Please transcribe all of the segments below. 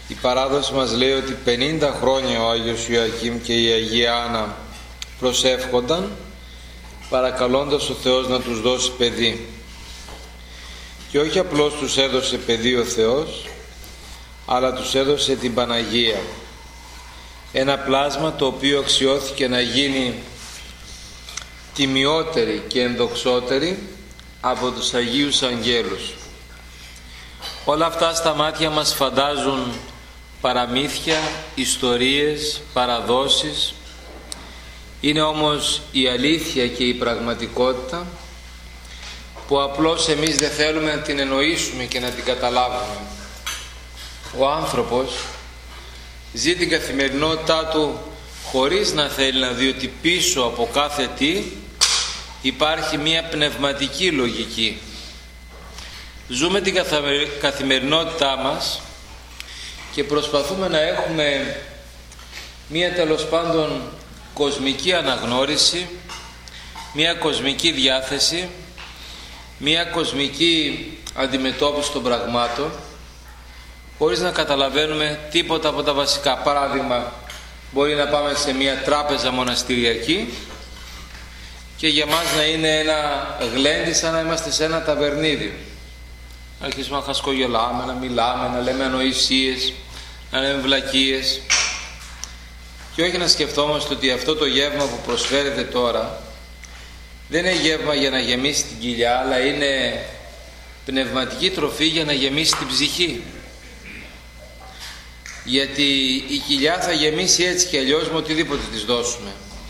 Η παράδοση μας λέει ότι 50 χρόνια ο Άγιος Ιωακήμ και η Αγία Άννα προσεύχονταν παρακαλώντας ο Θεός να τους δώσει παιδί. Και όχι απλώς τους έδωσε παιδί ο Θεός, αλλά τους έδωσε την Παναγία, ένα πλάσμα το οποίο αξιώθηκε να γίνει τιμιότερη και ενδοξότερη από τους Αγίους Αγγέλους. Όλα αυτά στα μάτια μας φαντάζουν παραμύθια, ιστορίες, παραδόσεις. Είναι όμως η αλήθεια και η πραγματικότητα που απλώς εμείς δεν θέλουμε να την εννοήσουμε και να την καταλάβουμε. Ο άνθρωπος ζει την καθημερινότητά του χωρίς να θέλει να δει ότι πίσω από κάθε τι υπάρχει μια πνευματική λογική. Ζούμε την καθημερινότητά μας και προσπαθούμε να έχουμε μια τέλος πάντων κοσμική αναγνώριση, μια κοσμική διάθεση, μια κοσμική αντιμετώπιση των πραγμάτων, χωρίς να καταλαβαίνουμε τίποτα από τα βασικά. Παράδειγμα, μπορεί να πάμε σε μια τράπεζα μοναστηριακή και για μας να είναι ένα γλέντι σαν να είμαστε σε ένα ταβερνίδιο. Να αρχίσουμε να χασκογελάμε, να μιλάμε, να λέμε ανοησίες, να λέμε βλακίες και όχι να σκεφτόμαστε ότι αυτό το γεύμα που προσφέρεται τώρα δεν είναι γεύμα για να γεμίσει την κοιλιά, αλλά είναι πνευματική τροφή για να γεμίσει την ψυχή. Γιατί η κοιλιά θα γεμίσει έτσι και αλλιώς με οτιδήποτε της δώσουμε.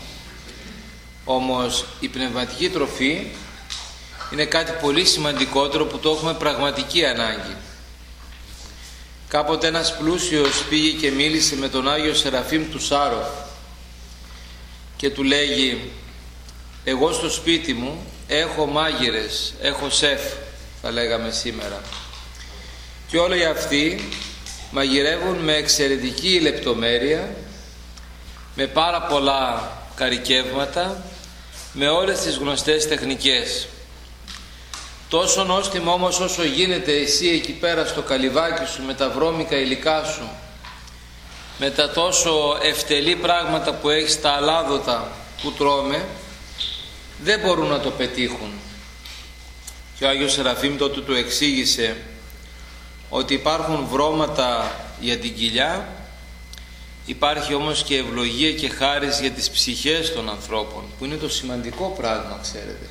Όμως η πνευματική τροφή είναι κάτι πολύ σημαντικότερο που το έχουμε πραγματική ανάγκη. Κάποτε ένας πλούσιος πήγε και μίλησε με τον Άγιο Σεραφείμ του Σάροφ και του λέγει: εγώ στο σπίτι μου έχω μάγειρες, έχω σεφ, θα λέγαμε σήμερα, και όλοι αυτοί μαγειρεύουν με εξαιρετική λεπτομέρεια, με πάρα πολλά καρικεύματα, με όλες τις γνωστές τεχνικές. Τόσο νόστιμο όμως όσο γίνεται εσύ εκεί πέρα στο καλυβάκι σου με τα βρώμικα υλικά σου, με τα τόσο ευτελή πράγματα που έχεις στα αλάδοτα που τρώμε, δεν μπορούν να το πετύχουν. Και ο Άγιος Σεραφείμ τότε του εξήγησε ότι υπάρχουν βρώματα για την κοιλιά, υπάρχει όμως και ευλογία και χάρις για τις ψυχές των ανθρώπων, που είναι το σημαντικό πράγμα, ξέρετε.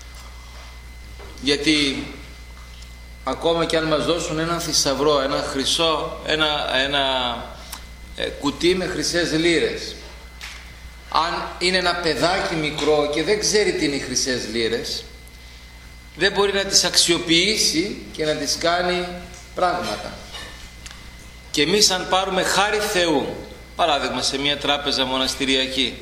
Γιατί ακόμα και αν μας δώσουν έναν θησαυρό, ένα χρυσό, ένα κουτί με χρυσές λίρες, αν είναι ένα παιδάκι μικρό και δεν ξέρει τι είναι οι χρυσές λίρες, δεν μπορεί να τις αξιοποιήσει και να τις κάνει πράγματα. Και εμείς αν πάρουμε χάρη Θεού, παράδειγμα σε μια τράπεζα μοναστηριακή,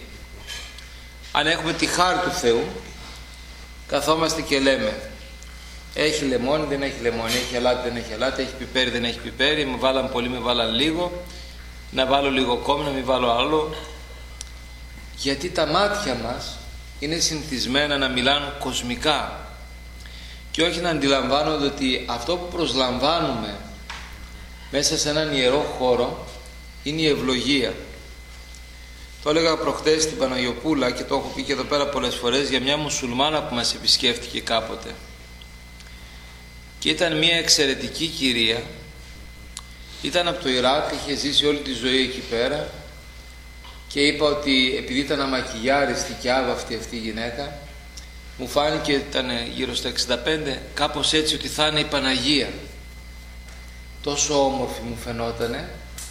αν έχουμε τη χάρη του Θεού, καθόμαστε και λέμε: έχει λεμόνι, δεν έχει λεμόνι, έχει αλάτι, δεν έχει αλάτι, έχει πιπέρι, δεν έχει πιπέρι, με βάλαν πολύ, με βάλαν λίγο, να βάλω λίγο κόμμα, να μην βάλω άλλο. Γιατί τα μάτια μας είναι συνηθισμένα να μιλάνε κοσμικά και όχι να αντιλαμβάνονται ότι αυτό που προσλαμβάνουμε μέσα σε έναν ιερό χώρο είναι η ευλογία. Το έλεγα προχτές στην Παναγιοπούλα και το έχω πει και εδώ πέρα πολλές φορές για μια μουσουλμάνα που μας επισκέφτηκε κάποτε. Και ήταν μια εξαιρετική κυρία, ήταν από το Ιράκ, είχε ζήσει όλη τη ζωή εκεί πέρα και είπα ότι επειδή ήταν αμακιγιάριστη και άβαυτη αυτή η γυναίκα, μου φάνηκε, ήταν γύρω στα 65, κάπως έτσι, ότι θα είναι η Παναγία. Τόσο όμορφη μου φαινότανε,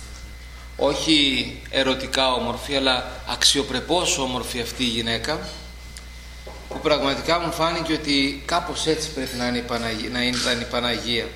όχι ερωτικά όμορφη, αλλά αξιοπρεπώς όμορφη αυτή η γυναίκα, που πραγματικά μου φάνηκε ότι κάπως έτσι πρέπει να είναι η Παναγία.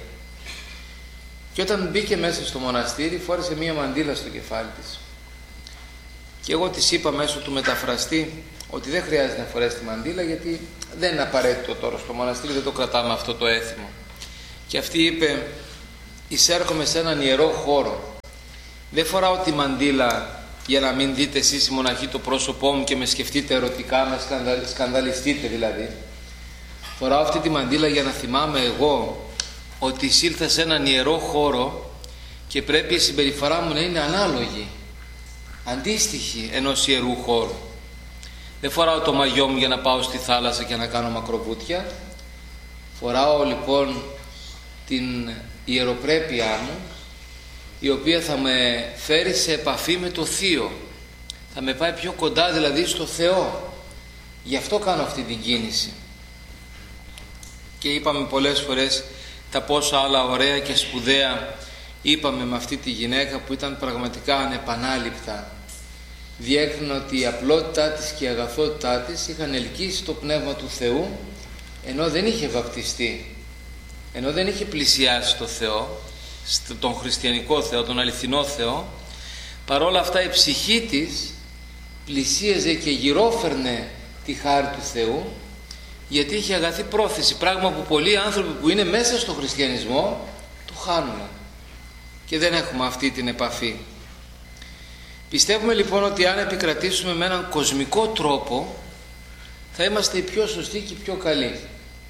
Και όταν μπήκε μέσα στο μοναστήρι, φόρεσε μία μαντήλα στο κεφάλι της. Και εγώ της είπα μέσω του μεταφραστή ότι δεν χρειάζεται να φορέσει τη μαντήλα, γιατί δεν είναι απαραίτητο τώρα στο μοναστήρι, δεν το κρατάμε αυτό το έθιμο. Και αυτή είπε: εισέρχομαι σε έναν ιερό χώρο, δεν φοράω τη μαντήλα για να μην δείτε εσείς οι μοναχοί το πρόσωπό μου και με σκεφτείτε ερωτικά, με σκανδαλιστείτε δηλαδή. Φοράω αυτή τη μαντήλα για να θυμάμαι εγώ ότι εισήλθα σε έναν ιερό χώρο και πρέπει η συμπεριφορά μου να είναι ανάλογη, αντίστοιχη ενός ιερού χώρου. Δεν φοράω το μαγιό μου για να πάω στη θάλασσα και να κάνω μακροβούτια. Φοράω λοιπόν την ιεροπρέπειά μου, η οποία θα με φέρει σε επαφή με το Θείο, θα με πάει πιο κοντά δηλαδή στο Θεό. Γι' αυτό κάνω αυτή την κίνηση. Και είπαμε πολλές φορές τα πόσα άλλα ωραία και σπουδαία είπαμε με αυτή τη γυναίκα, που ήταν πραγματικά ανεπανάληπτα. Διέκρινε ότι η απλότητά της και η αγαθότητά της είχαν ελκύσει το Πνεύμα του Θεού, ενώ δεν είχε βαπτιστεί, ενώ δεν είχε πλησιάσει το Θεό, τον χριστιανικό Θεό, τον αληθινό Θεό. Παρόλα αυτά η ψυχή της πλησίαζε και γυρόφερνε τη χάρη του Θεού, γιατί είχε αγαθή πρόθεση, πράγμα που πολλοί άνθρωποι που είναι μέσα στο χριστιανισμό το χάνουμε και δεν έχουμε αυτή την επαφή. Πιστεύουμε λοιπόν ότι αν επικρατήσουμε με έναν κοσμικό τρόπο θα είμαστε οι πιο σωστοί και οι πιο καλοί,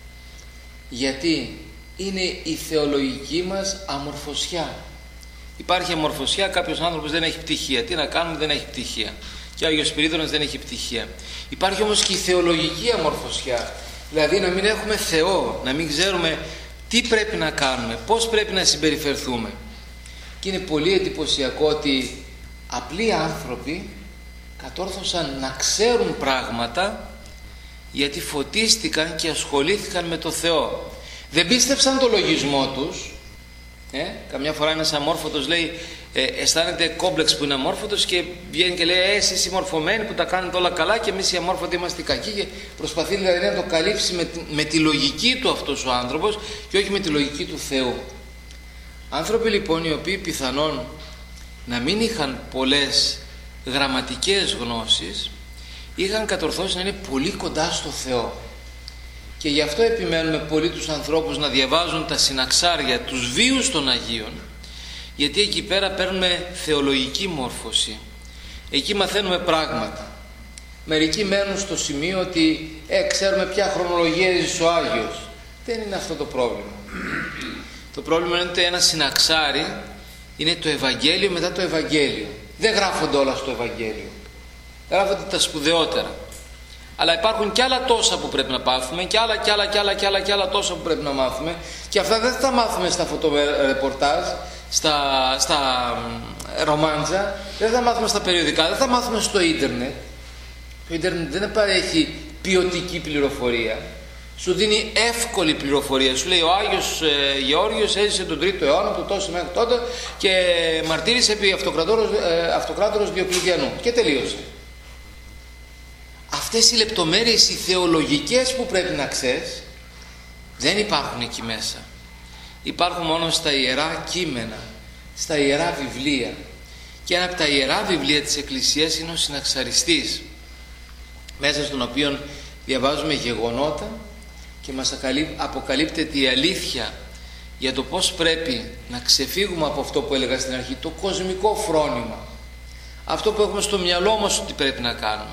γιατί είναι η θεολογική μας αμορφωσιά. Υπάρχει αμορφωσιά, κάποιος άνθρωπος δεν έχει πτυχία, τι να κάνουμε, δεν έχει πτυχία, και ο Άγιος Σπυρίδωνας δεν έχει πτυχία. Υπάρχει όμως και η θεολογική αμορφωσιά, δηλαδή να μην έχουμε Θεό, να μην ξέρουμε τι πρέπει να κάνουμε, πώς πρέπει να συμπεριφερθούμε. Και είναι πολύ εντυπωσιακό ότι απλοί άνθρωποι κατόρθωσαν να ξέρουν πράγματα, γιατί φωτίστηκαν και ασχολήθηκαν με το Θεό. Δεν πίστεψαν το λογισμό τους. Καμιά φορά ένας αμόρφωτος λέει, αισθάνεται κόμπλεξ που είναι αμόρφωτος και βγαίνει και λέει εσείς οι μορφωμένοι που τα κάνετε όλα καλά και εμείς οι αμόρφωτοι είμαστε κακοί, και προσπαθεί δηλαδή να το καλύψει με τη λογική του αυτός ο άνθρωπος και όχι με τη λογική του Θεού. Άνθρωποι λοιπόν οι οποίοι πιθανόν να μην είχαν πολλές γραμματικές γνώσεις, είχαν κατορθώσει να είναι πολύ κοντά στο Θεό. Και γι' αυτό επιμένουμε πολύ τους ανθρώπους να διαβάζουν τα συναξάρια, τους βίους των Αγίων, γιατί εκεί πέρα παίρνουμε θεολογική μόρφωση, εκεί μαθαίνουμε πράγματα. Μερικοί μένουν στο σημείο ότι ξέρουμε ποια χρονολογία έζησε ο Άγιος. Δεν είναι αυτό το πρόβλημα. Το πρόβλημα είναι ότι ένα συναξάρι είναι το Ευαγγέλιο μετά το Ευαγγέλιο. Δεν γράφονται όλα στο Ευαγγέλιο, γράφονται τα σπουδαιότερα. Αλλά υπάρχουν και άλλα τόσα που πρέπει να πάθουμε, και άλλα τόσα που πρέπει να μάθουμε, και αυτά δεν θα τα μάθουμε στα φωτορεπορτάζ, στα ρομάντζα, δεν θα μάθουμε στα περιοδικά, δεν θα μάθουμε στο ίντερνετ. Το ίντερνετ δεν παρέχει ποιοτική πληροφορία, σου δίνει εύκολη πληροφορία. Σου λέει ο Άγιος Γεώργιος έζησε τον 3ο αιώνα, το τόσο μέχρι τότε, και μαρτύρησε επί αυτοκράτορος Διοκλητιανού, και τελείωσε. Αυτές οι λεπτομέρειες οι θεολογικές που πρέπει να ξέρεις δεν υπάρχουν εκεί μέσα. Υπάρχουν μόνο στα ιερά κείμενα, στα ιερά βιβλία. Και ένα από τα ιερά βιβλία της Εκκλησίας είναι ο Συναξαριστής, μέσα στον οποίο διαβάζουμε γεγονότα και μας αποκαλύπτεται η αλήθεια για το πώς πρέπει να ξεφύγουμε από αυτό που έλεγα στην αρχή, το κοσμικό φρόνημα, αυτό που έχουμε στο μυαλό μας ότι πρέπει να κάνουμε.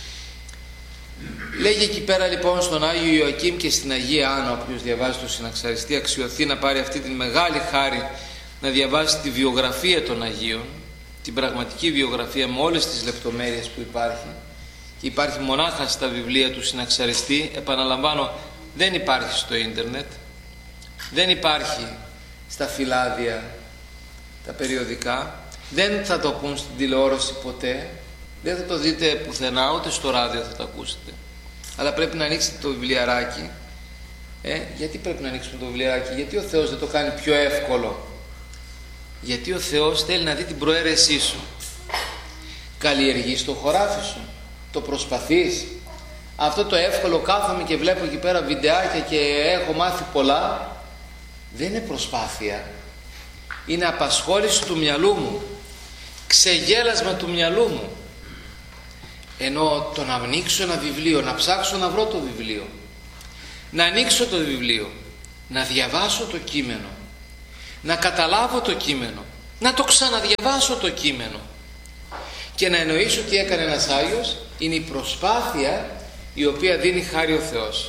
Λέγει εκεί πέρα λοιπόν στον Άγιο Ιωακήμ και στην Αγία Άννα, όποιος διαβάζει το Συναξαριστή αξιωθεί να πάρει αυτή τη μεγάλη χάρη, να διαβάσει τη βιογραφία των Αγίων, την πραγματική βιογραφία με όλες τις λεπτομέρειες που υπάρχει, και υπάρχει μονάχα στα βιβλία του Συναξαριστή. Επαναλαμβάνω, δεν υπάρχει στο ίντερνετ, δεν υπάρχει στα φυλάδια τα περιοδικά, δεν θα το πούν στην τηλεόραση ποτέ, δεν θα το δείτε πουθενά, ούτε στο ράδιο θα το ακούσετε. Αλλά πρέπει να ανοίξετε το βιβλιαράκι. Γιατί πρέπει να ανοίξουμε το βιβλιαράκι? Γιατί ο Θεός δεν το κάνει πιο εύκολο? Γιατί ο Θεός θέλει να δει την προαίρεσή σου. Καλλιεργείς το χωράφι σου, το προσπαθείς? Αυτό το εύκολο κάθομαι και βλέπω εκεί πέρα βιντεάκια και έχω μάθει πολλά, δεν είναι προσπάθεια, είναι απασχόληση του μυαλού μου, ξεγέλασμα του μυαλού μου. Ενώ το να ανοίξω ένα βιβλίο, να ψάξω να βρω το βιβλίο, να ανοίξω το βιβλίο, να διαβάσω το κείμενο, να καταλάβω το κείμενο, να το ξαναδιαβάσω το κείμενο και να εννοήσω τι έκανε ένας Άγιος, είναι η προσπάθεια η οποία δίνει χάρη ο Θεός.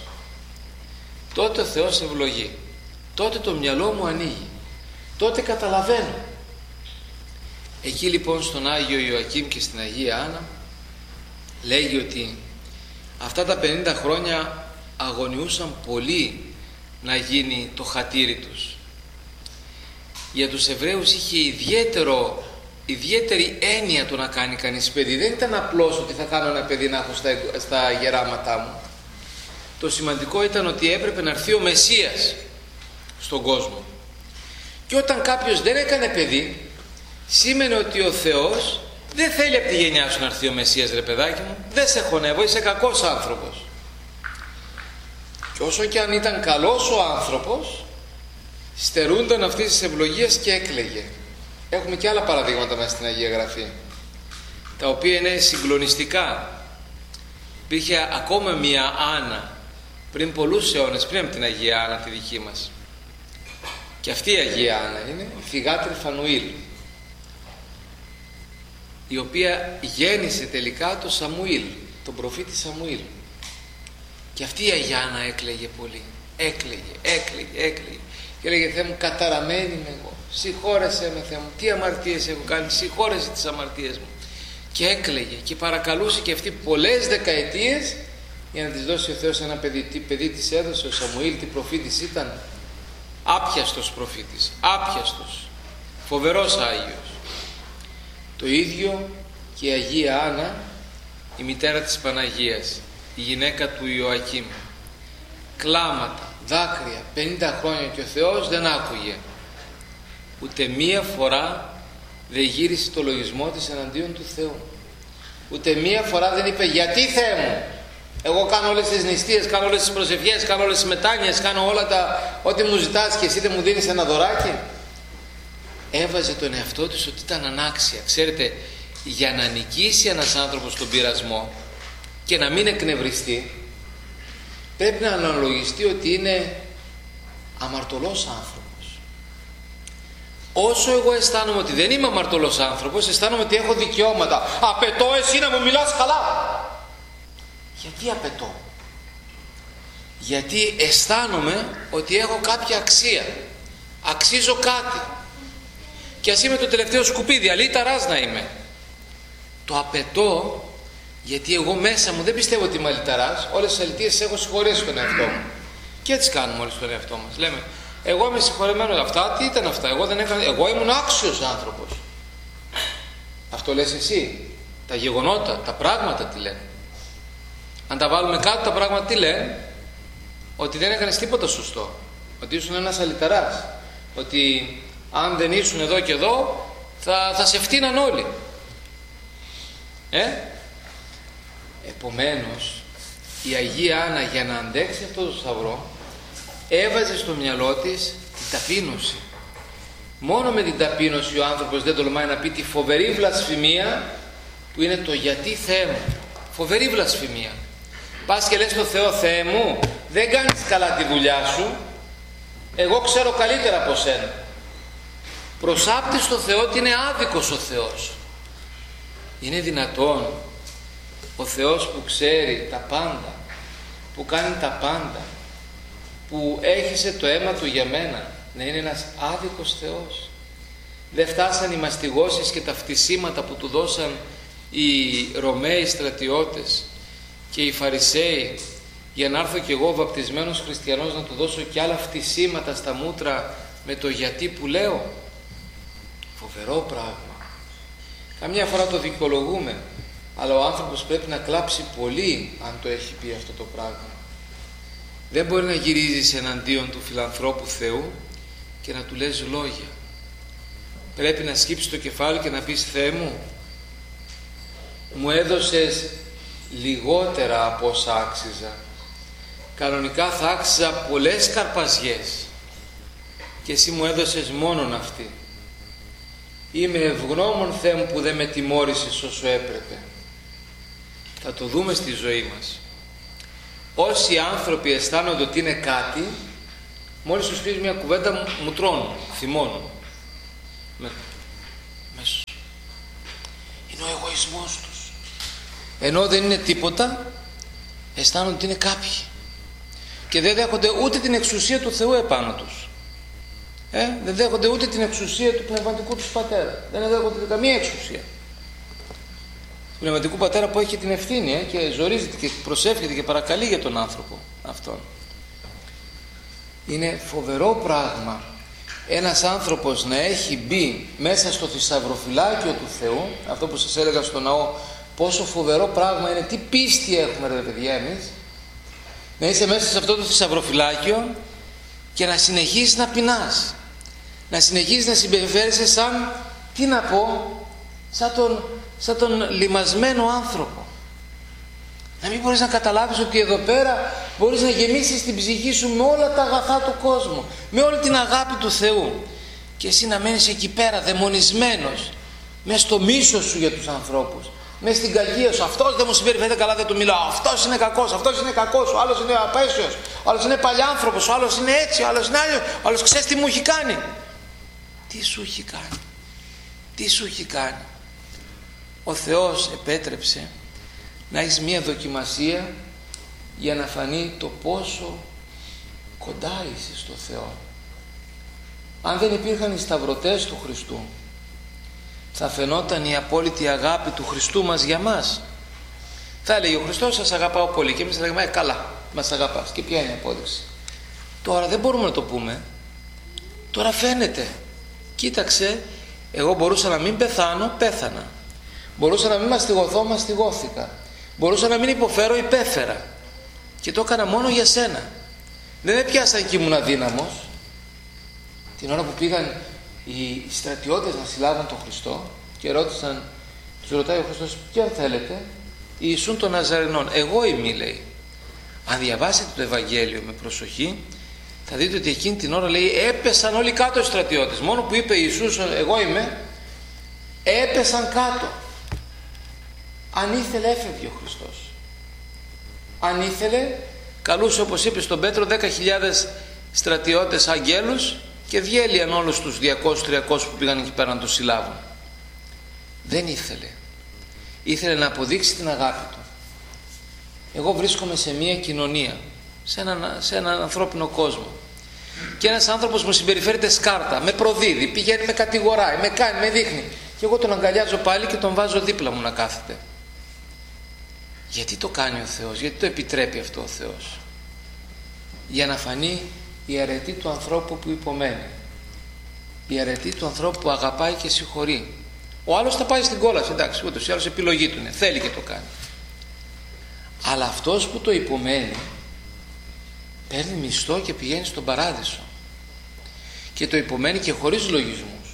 Τότε ο Θεός ευλογεί, τότε το μυαλό μου ανοίγει, τότε καταλαβαίνω, Εκεί λοιπόν στον Άγιο Ιωακήμ και στην Αγία Άννα λέγει ότι αυτά τα 50 χρόνια αγωνιούσαν πολύ να γίνει το χατήρι τους. Για τους Εβραίους είχε ιδιαίτερη έννοια το να κάνει κανείς παιδί. Δεν ήταν απλώς ότι θα κάνω ένα παιδί να έχω στα γεράματά μου. Το σημαντικό ήταν ότι έπρεπε να έρθει ο Μεσσίας στον κόσμο. Και όταν κάποιος δεν έκανε παιδί, σήμαινε ότι ο Θεός δεν θέλει από τη γενιά σου να έρθει ο Μεσσίας, ρε παιδάκι μου. Δεν σε χωνεύω, είσαι κακός άνθρωπος. Και όσο και αν ήταν καλός ο άνθρωπος, στερούνταν αυτής της ευλογίας και έκλαιγε. Έχουμε και άλλα παραδείγματα μέσα στην Αγία Γραφή, τα οποία είναι συγκλονιστικά. Υπήρχε ακόμα μία Άννα πριν πολλούς αιώνες, πριν από την Αγία Άννα τη δική μας. Και αυτή η Αγία Άννα είναι η θυγάτρη Φανουήλ, η οποία γέννησε τελικά τον Σαμουήλ, τον προφήτη Σαμουήλ. Και αυτή η Αγία Άννα έκλαιγε πολύ. Έκλαιγε. Και έλεγε: Θεέ μου, καταραμένη είμαι εγώ. Συγχώρεσέ με, Θεέ μου. Τι αμαρτίες έχω κάνει, συγχώρεσέ τις αμαρτίες μου. Και έκλαιγε και παρακαλούσε και αυτή πολλές δεκαετίες για να της δώσει ο Θεός ένα παιδί. Τι παιδί της έδωσε ο Σαμουήλ, τι προφήτης ήταν? Άπιαστος προφήτης, άπιαστος, φοβερός Άγιος. Το ίδιο και η Αγία Άννα, η μητέρα της Παναγίας, η γυναίκα του Ιωακήμ. Κλάματα, δάκρυα, 50 χρόνια, και ο Θεός δεν άκουγε. Ούτε μία φορά δεν γύρισε το λογισμό της εναντίον του Θεού. Ούτε μία φορά δεν είπε: γιατί, Θεέ μου, εγώ κάνω όλες τις νηστείες, κάνω όλες τις προσευχές, κάνω όλες τις μετάνοιες, κάνω όλα ό,τι μου ζητάς και εσύ δεν μου δίνεις ένα δωράκι? Έβαζε τον εαυτό της ότι ήταν ανάξια. Ξέρετε, για να νικήσει ένας άνθρωπος τον πειρασμό και να μην εκνευριστεί, πρέπει να αναλογιστεί ότι είναι αμαρτωλός άνθρωπος. Όσο εγώ αισθάνομαι ότι δεν είμαι αμαρτωλός άνθρωπος, αισθάνομαι ότι έχω δικαιώματα. Απαιτώ εσύ να μου μιλάς καλά. Γιατί απαιτώ? Γιατί αισθάνομαι ότι έχω κάποια αξία. Αξίζω κάτι. Και ας είμαι το τελευταίο σκουπίδι, αλήταρας να είμαι. Το απαιτώ γιατί εγώ μέσα μου δεν πιστεύω ότι είμαι αλήταρας. Όλες τις αλητίες έχω συγχωρέσει τον εαυτό μου. Και έτσι κάνουμε όλοι στον εαυτό μας. Λέμε: εγώ είμαι συγχωρεμένος. Αυτά τι ήταν αυτά? Εγώ ήμουν άξιος άνθρωπος. Αυτό λες εσύ? Τα γεγονότα, τα πράγματα τι λένε? Αν τα βάλουμε κάτω, τα πράγματα τι λένε? Ότι δεν έκανες τίποτα σωστό. Ότι ήσουν ένας αληταράς. Ότι αν δεν ήσουν εδώ και εδώ θα σε φτύναν όλοι. Επομένως η Αγία Άννα, για να αντέξει αυτό το σταυρό, έβαζε στο μυαλό της την ταπείνωση. Μόνο με την ταπείνωση ο άνθρωπος δεν τολμάει να πει τη φοβερή βλασφημία που είναι το γιατί, Θεέ μου. Φοβερή βλασφημία. Πας και λες στο Θεό: Θεέ μου, δεν κάνεις καλά τη δουλειά σου, εγώ ξέρω καλύτερα από σένα. Προσάπτεις στο Θεό ότι είναι άδικος ο Θεός. Είναι δυνατόν ο Θεός που ξέρει τα πάντα, που κάνει τα πάντα, που έχισε το αίμα του για μένα, να είναι ένας άδικος Θεός? Δεν φτάσαν οι μαστιγώσεις και τα φτισήματα που του δώσαν οι Ρωμαίοι στρατιώτες και οι Φαρισαίοι, για να έρθω κι εγώ βαπτισμένος χριστιανός να του δώσω κι άλλα φτισήματα στα μούτρα με το γιατί που λέω? Φοβερό πράγμα. Καμιά φορά το δικαιολογούμε, αλλά ο άνθρωπος πρέπει να κλάψει πολύ αν το έχει πει αυτό το πράγμα. Δεν μπορεί να γυρίζεις εναντίον του φιλανθρώπου Θεού και να του λες λόγια. Πρέπει να σκύψεις το κεφάλι και να πεις: Θεέ μου έδωσες λιγότερα από όσα άξιζα. Κανονικά θα άξιζα πολλές καρπαζιές και εσύ μου έδωσες μόνον αυτή. Είμαι ευγνώμων, Θεέ μου, που δεν με τιμώρησες όσο έπρεπε. Θα το δούμε στη ζωή μας. Όσοι άνθρωποι αισθάνονται ότι είναι κάτι, μόλις τους πεις μια κουβέντα μου τρώνουν, θυμώνουν. Είναι ο εγωισμός τους. Ενώ δεν είναι τίποτα, αισθάνονται ότι είναι κάποιοι. Και δεν δέχονται ούτε την εξουσία του Θεού επάνω τους. Δεν δέχονται ούτε την εξουσία του πνευματικού τους πατέρα. Δεν δέχονται καμία εξουσία του πνευματικού πατέρα που έχει την ευθύνη και ζορίζεται και προσεύχεται και παρακαλεί για τον άνθρωπο αυτόν. Είναι φοβερό πράγμα ένας άνθρωπος να έχει μπει μέσα στο θησαυροφυλάκιο του Θεού, αυτό που σας έλεγα στο ναό, πόσο φοβερό πράγμα είναι, τι πίστη έχουμε ρε παιδιά εμείς, να είσαι μέσα σε αυτό το θησαυροφυλάκιο και να συνεχίσεις να πεινάς, να συνεχίσεις να συμπεριφέρεσαι σαν, τι να πω, σαν τον λιμασμένο άνθρωπο. Να μην μπορείς να καταλάβεις ότι εδώ πέρα μπορείς να γεμίσεις την ψυχή σου με όλα τα αγαθά του κόσμου, με όλη την αγάπη του Θεού, και εσύ να μένεις εκεί πέρα δαιμονισμένος μες στο μίσος σου για τους ανθρώπους, μες στην κακία σου. Αυτός δεν μου συμπεριφέρεται καλά, δεν του μιλάω, αυτός είναι κακός, αυτός είναι κακός, ο άλλος είναι απέσιος, ο άλλος είναι παλιάνθρωπος, ο άλλος είναι έτσι, ο άλλος είναι άλλος, ο άλλος ξέρεις τι μου έχει κάνει. Τι σου έχει κάνει, τι σου έχει κάνει? Ο Θεός επέτρεψε να έχεις μία δοκιμασία για να φανεί το πόσο κοντά είσαι στο Θεό. Αν δεν υπήρχαν οι σταυρωτές του Χριστού, θα φαινόταν η απόλυτη αγάπη του Χριστού μας για μας. Θα έλεγε ο Χριστός, σας αγαπάω πολύ, και εμείς θα λέγαμε καλά, μας αγαπάς. Και ποια είναι η απόδειξη? Τώρα δεν μπορούμε να το πούμε, τώρα φαίνεται. Κοίταξε, εγώ μπορούσα να μην πεθάνω, πέθανα. Μπορούσα να μην μαστιγωθώ, μαστιγώθηκα. Μπορούσα να μην υποφέρω, υπέφερα. Και το έκανα μόνο για σένα. Δεν με πιάσαν και ήμουν αδύναμος. Την ώρα που πήγαν οι στρατιώτες να συλλάβουν τον Χριστό και ρώτησαν, τους ρωτάει ο Χριστός, ποιον θέλετε? Ιησούν των Ναζαρηνών. Εγώ είμαι, λέει. Αν διαβάσετε το Ευαγγέλιο με προσοχή, θα δείτε ότι εκείνη την ώρα, λέει, έπεσαν όλοι κάτω οι στρατιώτες. Μόνο που είπε Ιησούς, εγώ είμαι, έπεσαν κάτω. Αν ήθελε, έφευγε ο Χριστός. Αν ήθελε, καλούσε, όπως είπε στον Πέτρο, 10.000 στρατιώτες αγγέλους και διέλυαν όλους τους 200-300 που πήγαν εκεί πέρα να το συλλάβουν. Δεν ήθελε. Ήθελε να αποδείξει την αγάπη του. Εγώ βρίσκομαι σε μια κοινωνία, σε έναν ανθρώπινο κόσμο, και ένας άνθρωπος μου συμπεριφέρεται σκάρτα, με προδίδει, πηγαίνει, με κατηγοράει, με κάνει, με δείχνει, και εγώ τον αγκαλιάζω πάλι και τον βάζω δίπλα μου να κάθεται. Γιατί το κάνει ο Θεός? Γιατί το επιτρέπει αυτό ο Θεός? Για να φανεί η αρετή του ανθρώπου που υπομένει, η αρετή του ανθρώπου που αγαπάει και συγχωρεί. Ο άλλος θα πάει στην κόλαση, εντάξει, ούτως ή άλλως επιλογή του είναι, θέλει και το κάνει. Αλλά αυτός που το υπομένει παίρνει μισθό και πηγαίνει στον παράδεισο, και το υπομένει και χωρίς λογισμούς.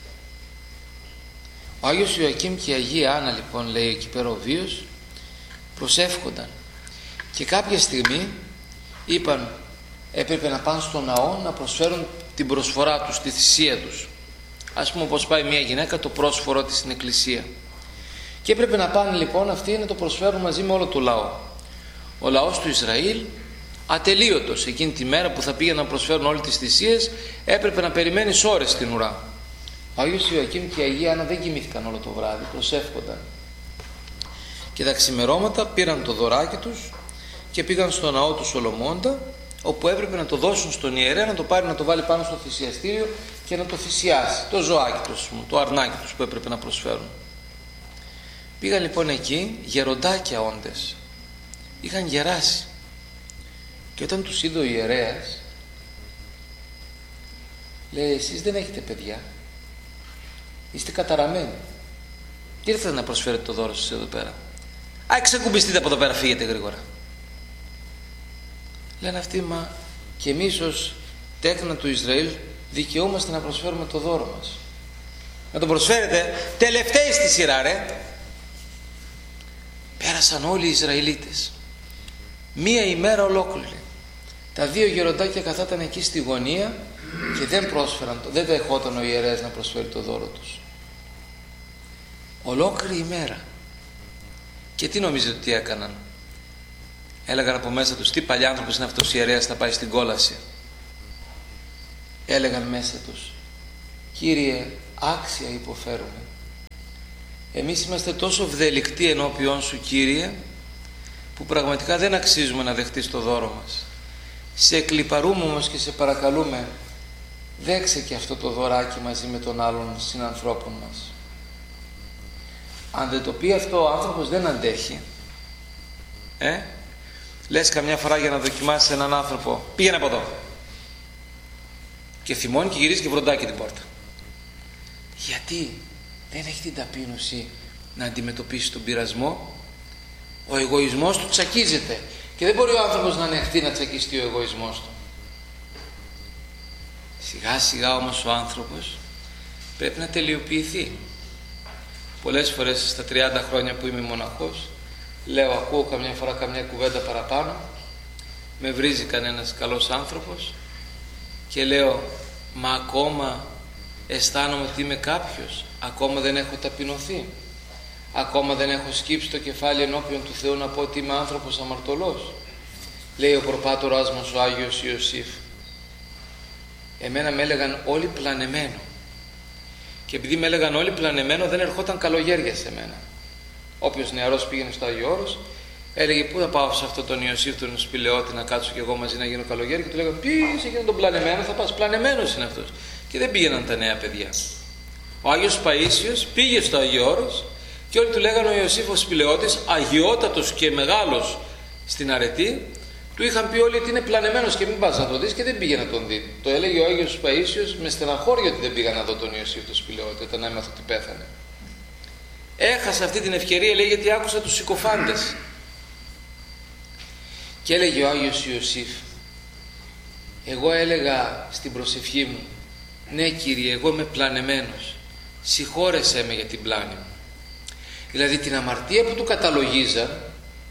Ο Άγιος Ιωακήμ και η Αγία Άννα, λοιπόν, λέει εκεί πέρα ο βίος, προσεύχονταν, και κάποια στιγμή είπαν, έπρεπε να πάνε στο ναό να προσφέρουν την προσφορά τους, τη θυσία τους. Ας πούμε, όπως πάει μια γυναίκα το πρόσφορό της στην εκκλησία, και έπρεπε να πάνε λοιπόν αυτοί να το προσφέρουν μαζί με όλο το λαό. Ο λαός του Ισραήλ, ατελείωτος, εκείνη τη μέρα που θα πήγαιναν να προσφέρουν όλες τις θυσίες, έπρεπε να περιμένεις ώρες στην ουρά. Ο Άγιος Ιωακήμ και η Αγία Άννα δεν κοιμήθηκαν όλο το βράδυ, προσεύχονταν. Και τα ξημερώματα πήραν το δωράκι τους και πήγαν στο ναό του Σολομώντα, όπου έπρεπε να το δώσουν στον ιερέα, να το πάρει, να το βάλει πάνω στο θυσιαστήριο και να το θυσιάσει, το ζωάκι τους, το αρνάκι τους που έπρεπε να προσφέρουν. Πήγαν λοιπόν εκεί γεροντάκια όντες, είχαν γεράσει, και όταν τους είδε ο ιερέας, λέει, εσείς δεν έχετε παιδιά, είστε καταραμένοι, τι ήρθατε να προσφέρετε το δώρο σας εδώ πέρα? Ξεκουμπιστείτε από εδώ πέρα, φύγετε γρήγορα. Λένε αυτοί, μα και εμείς ως τέκνα του Ισραήλ δικαιούμαστε να προσφέρουμε το δώρο μας. Να το προσφέρετε τελευταίοι στη σειρά, ρε. Πέρασαν όλοι οι Ισραηλίτες, μία ημέρα ολόκληρη. Τα δύο γεροντάκια καθόταν εκεί στη γωνία και δεν πρόσφεραν, δεν δεχόταν ο ιερέας να προσφέρει το δώρο τους. Ολόκληρη ημέρα. Και τι νομίζετε ότι έκαναν? Έλεγαν από μέσα τους, τι παλιάνθρωπος είναι αυτός, ιερέας θα πάει στην κόλαση? Έλεγαν μέσα τους, Κύριε, άξια υποφέρουμε. Εμείς είμαστε τόσο ευδελικτοί ενώπιόν σου, Κύριε, που πραγματικά δεν αξίζουμε να δεχτείς το δώρο μας. Σε εκλιπαρούμε όμως και σε παρακαλούμε, δέξε και αυτό το δωράκι μαζί με τον άλλον συνανθρώπων μας. Αν δεν το πει αυτό, ο άνθρωπος δεν αντέχει. Λες καμιά φορά για να δοκιμάσεις έναν άνθρωπο, πήγαινε από εδώ, και θυμώνει και γυρίζει και βροντάει και την πόρτα. Γιατί δεν έχει την ταπείνωση να αντιμετωπίσει τον πειρασμό. Ο εγωισμός του τσακίζεται και δεν μπορεί ο άνθρωπος να ανεχτεί να τσακιστεί ο εγωισμός του. Σιγά σιγά όμως ο άνθρωπος πρέπει να τελειοποιηθεί. Πολλές φορές στα 30 χρόνια που είμαι μοναχός, λέω, ακούω καμιά φορά καμιά κουβέντα παραπάνω, με βρίζει κανένας καλός άνθρωπος και λέω, μα ακόμα αισθάνομαι ότι είμαι κάποιος, ακόμα δεν έχω ταπεινωθεί, ακόμα δεν έχω σκύψει το κεφάλι ενώπιον του Θεού να πω ότι είμαι άνθρωπος αμαρτωλός. Λέει ο προπάτορας μας ο Άγιος Ιωσήφ, εμένα με έλεγαν όλοι πλανεμένο, και επειδή με έλεγαν όλοι πλανεμένο δεν ερχόταν καλογέρια σε μένα. Όποιος νεαρός πήγαινε στο Άγιο Όρος, έλεγε, πού θα πάω σε αυτόν τον Ιωσήφ τον Σπηλαιώτη να κάτσω και εγώ μαζί να γίνω καλογέρι, και του λέγανε, πήγαινε σε εκείνον τον πλανεμένο, θα πας, πλανεμένος είναι αυτός. Και δεν πήγαιναν τα νέα παιδιά. Ο Άγιος Παΐσιος πήγε στο Άγιο Όρος και όλοι του λέγανε, ο Ιωσήφ ο Σπηλαιώτης, αγιότατος και μεγάλος στην αρετή, του είχαν πει όλοι ότι είναι πλανεμένος και μην πας να τον δεις, και δεν πήγε να τον δει. Το έλεγε ο Άγιος Παΐσιος με στεναχώρια ότι δεν πήγα να δω τον Ιωσήφ τον Σπηλαιώτη όταν έμαθα ότι πέθανε. Έχασα αυτή την ευκαιρία, λέει, γιατί άκουσα τους συκοφάντες. Και έλεγε ο Άγιος Ιωσήφ, εγώ έλεγα στην προσευχή μου, ναι Κύριε, εγώ είμαι πλανεμένος, συγχώρεσέ με για την πλάνη μου. Δηλαδή την αμαρτία που του καταλογίζαν,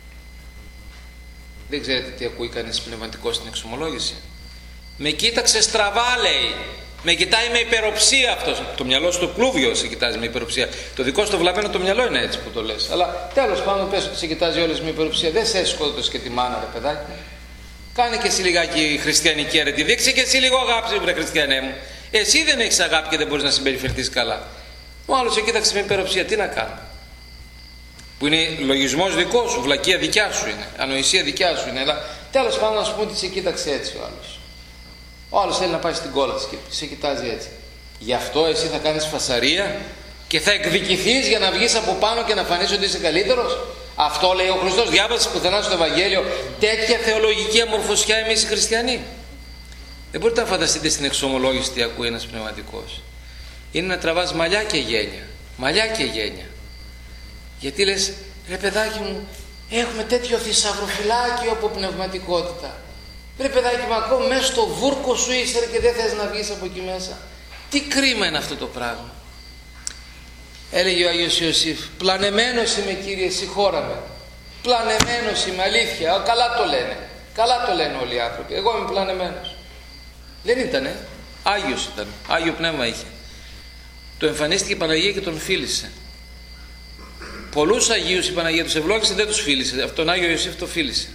δεν ξέρετε τι ακούει κανείς πνευματικό στην εξομολόγηση, με κοίταξε στραβά, λέει, με κοιτάει με υπεροψία αυτός. Το μυαλό στο πλούβιο σε κοιτάζει με υπεροψία. Το δικό στο βλαμμένο το μυαλό είναι έτσι που το λες. Αλλά τέλος πάντων, πες ότι σε κοιτάζει όλες με υπεροψία. Δεν σε σκότωσε και τη μάνα, ρε παιδάκι. Κάνε και εσύ λιγάκι χριστιανική αρετή. Δείξε και εσύ λίγο αγάπη, βρε χριστιανέ μου. Εσύ δεν έχεις αγάπη και δεν μπορείς να συμπεριφερθείς καλά. Ο άλλος σε κοίταξε με υπεροψία. Τι να κάνω. Που είναι λογισμός δικό σου, βλακεία δικιά σου είναι, ανοησία δικιά σου είναι. Αλλά τέλος πάντων, να σου πούμε ότι σε κοίταξε έτσι ο άλλος. Ο άλλος θέλει να πάει στην κόλαση και σε κοιτάζει έτσι. Γι' αυτό εσύ θα κάνεις φασαρία και θα εκδικηθείς για να βγεις από πάνω και να φανείς ότι είσαι καλύτερος. Αυτό λέει ο Χριστός. Διάβασες πουθενά στο Ευαγγέλιο τέτοια θεολογική αμορφωσιά εμείς οι χριστιανοί? Δεν μπορείτε να φανταστείτε στην εξομολόγηση τι ακούει ένας πνευματικός. Είναι να τραβάς μαλλιά και γένια. Μαλλιά και γένια. Γιατί λες, ρε παιδάκι μου, έχουμε τέτοιο θησαυροφυλάκιο από πνευματικότητα. Ρε παιδάκι μου, ακόμα μέσα στο βούρκο σου είσαι και δεν θες να βγεις από εκεί μέσα. Τι κρίμα είναι αυτό το πράγμα. Έλεγε ο Άγιος Ιωσήφ, πλανεμένος είμαι Κύριε, συγχώραμε. Πλανεμένος είμαι, αλήθεια. Καλά το λένε. Καλά το λένε όλοι οι άνθρωποι. Εγώ είμαι πλανεμένος. Δεν ήτανε. Άγιος ήταν. Άγιο πνεύμα είχε. Το εμφανίστηκε η Παναγία και τον φίλησε. Πολλούς Αγίους η Παναγία τους ευλόγησε, δεν τους φίλησε. Αυτόν Άγιο Ιωσήφ το φίλησε.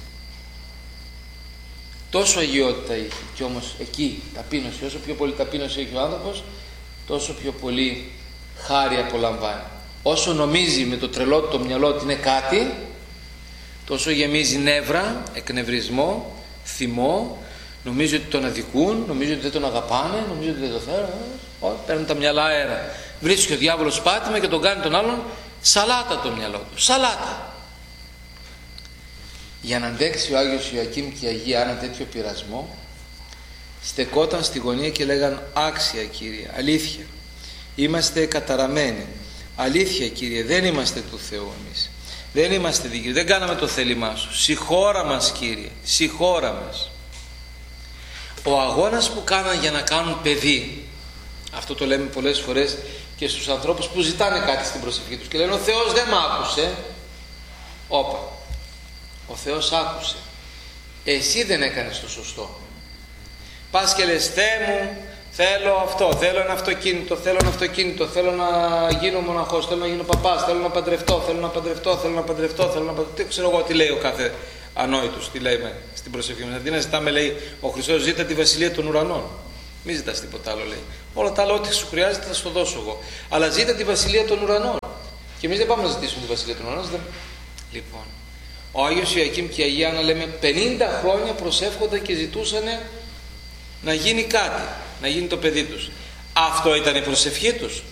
Τόσο αγιότητα είχε, και όμως εκεί ταπείνωση. Όσο πιο πολύ ταπείνωση έχει ο άνθρωπος, τόσο πιο πολύ χάρη απολαμβάνει. Όσο νομίζει με το τρελό του το μυαλό ότι είναι κάτι, τόσο γεμίζει νεύρα, εκνευρισμό, θυμό, νομίζει ότι τον αδικούν, νομίζει ότι δεν τον αγαπάνε, νομίζει ότι δεν τον θέλουν. Παίρνουν τα μυαλά αέρα. Βρίσκει ο διάβολος πάτημα και τον κάνει τον άλλον σαλάτα το μυαλό του. Σαλάτα. Για να αντέξει ο Άγιος Ιωακήμ και η Αγία Άννα τέτοιο πειρασμό, στεκόταν στη γωνία και λέγαν, άξια Κύριε, αλήθεια, είμαστε καταραμένοι, αλήθεια Κύριε, δεν είμαστε του Θεού εμείς, δεν είμαστε δικοί, δεν κάναμε το θέλημά σου, συγχώρα μας Κύριε, συγχώρα μας. Ο αγώνας που κάναν για να κάνουν παιδί, αυτό το λέμε πολλές φορές και στους ανθρώπους που ζητάνε κάτι στην προσευχή τους και λένε, ο Θεός δεν μ' άκουσε. Όπα, ο Θεός άκουσε, εσύ δεν έκανες το σωστό. Πας και λες, Θεέ μου, θέλω αυτό, θέλω ένα αυτοκίνητο, θέλω ένα αυτοκίνητο, θέλω να γίνω μοναχός, θέλω να γίνω παπάς, θέλω να παντρευτώ, θέλω να παντρευτώ, θέλω να παντρευτώ, θέλω να παντρευτώ. Τι ξέρω εγώ τι λέει ο κάθε ανόητος, τι λέει στην προσευχή μας. Αντί να ζητάμε, λέει ο Χριστός, ζήτα τη βασιλεία των ουρανών. Μη ζητάς τίποτα άλλο, λέει. Όλα τα άλλα, ό,τι σου χρειάζεται θα σου το δώσω εγώ. Αλλά ζήτα τη βασιλεία των ουρανών. Και εμείς δεν πάμε να ζητήσουμε τη βασιλεία των ουρανών. Λοιπόν, ο Άγιος Ιωακήμ και η Αγία Άννα, λέμε, 50 χρόνια προσεύχονταν και ζητούσαν να γίνει κάτι. να γίνει το παιδί τους. Αυτό ήταν η προσευχή τους?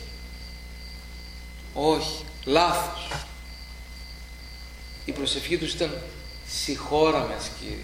Όχι, λάθος. Η προσευχή τους ήταν συγχώρα μας Κύριε.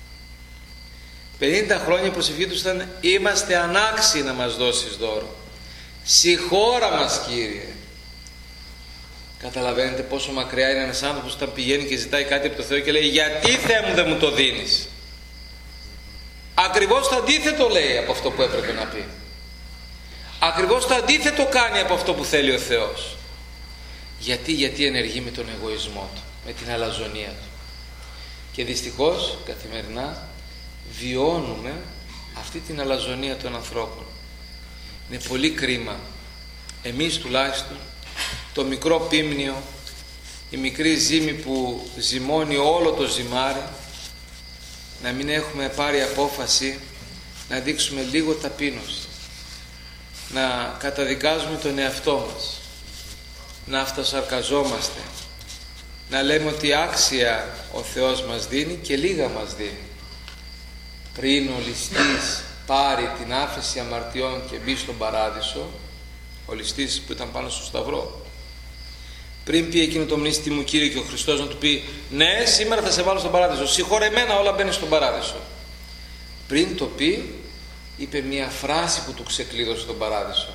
50 χρόνια η προσευχή τους ήταν είμαστε ανάξιοι να μας δώσεις δώρο. Συγχώρα μας Κύριε. Καταλαβαίνετε πόσο μακριά είναι ένας άνθρωπος όταν πηγαίνει και ζητάει κάτι από το Θεό και λέει γιατί Θεέ μου δεν μου το δίνεις? Ακριβώς το αντίθετο λέει από αυτό που έπρεπε να πει. Ακριβώς το αντίθετο κάνει από αυτό που θέλει ο Θεός. Γιατί ενεργεί με τον εγωισμό του, με την αλαζονία του. Και δυστυχώς καθημερινά βιώνουμε αυτή την αλαζονία των ανθρώπων. Είναι πολύ κρίμα εμείς τουλάχιστον το μικρό πίμνιο, η μικρή ζύμη που ζυμώνει όλο το ζυμάρι, να μην έχουμε πάρει απόφαση να δείξουμε λίγο ταπείνωση, να καταδικάζουμε τον εαυτό μας, να αυτοσαρκαζόμαστε, να λέμε ότι άξια ο Θεός μας δίνει και λίγα μας δίνει. Πριν ο ληστής πάρει την άφεση αμαρτιών και μπει στον παράδεισο, ο ληστής που ήταν πάνω στο σταυρό, πριν πει εκείνο το μνήστη μου Κύριε και ο Χριστός να του πει ναι σήμερα θα σε βάλω στον παράδεισο, συγχώρε εμένα όλα μπαίνεις στον παράδεισο, πριν το πει είπε μια φράση που του ξεκλείδωσε τον παράδεισο.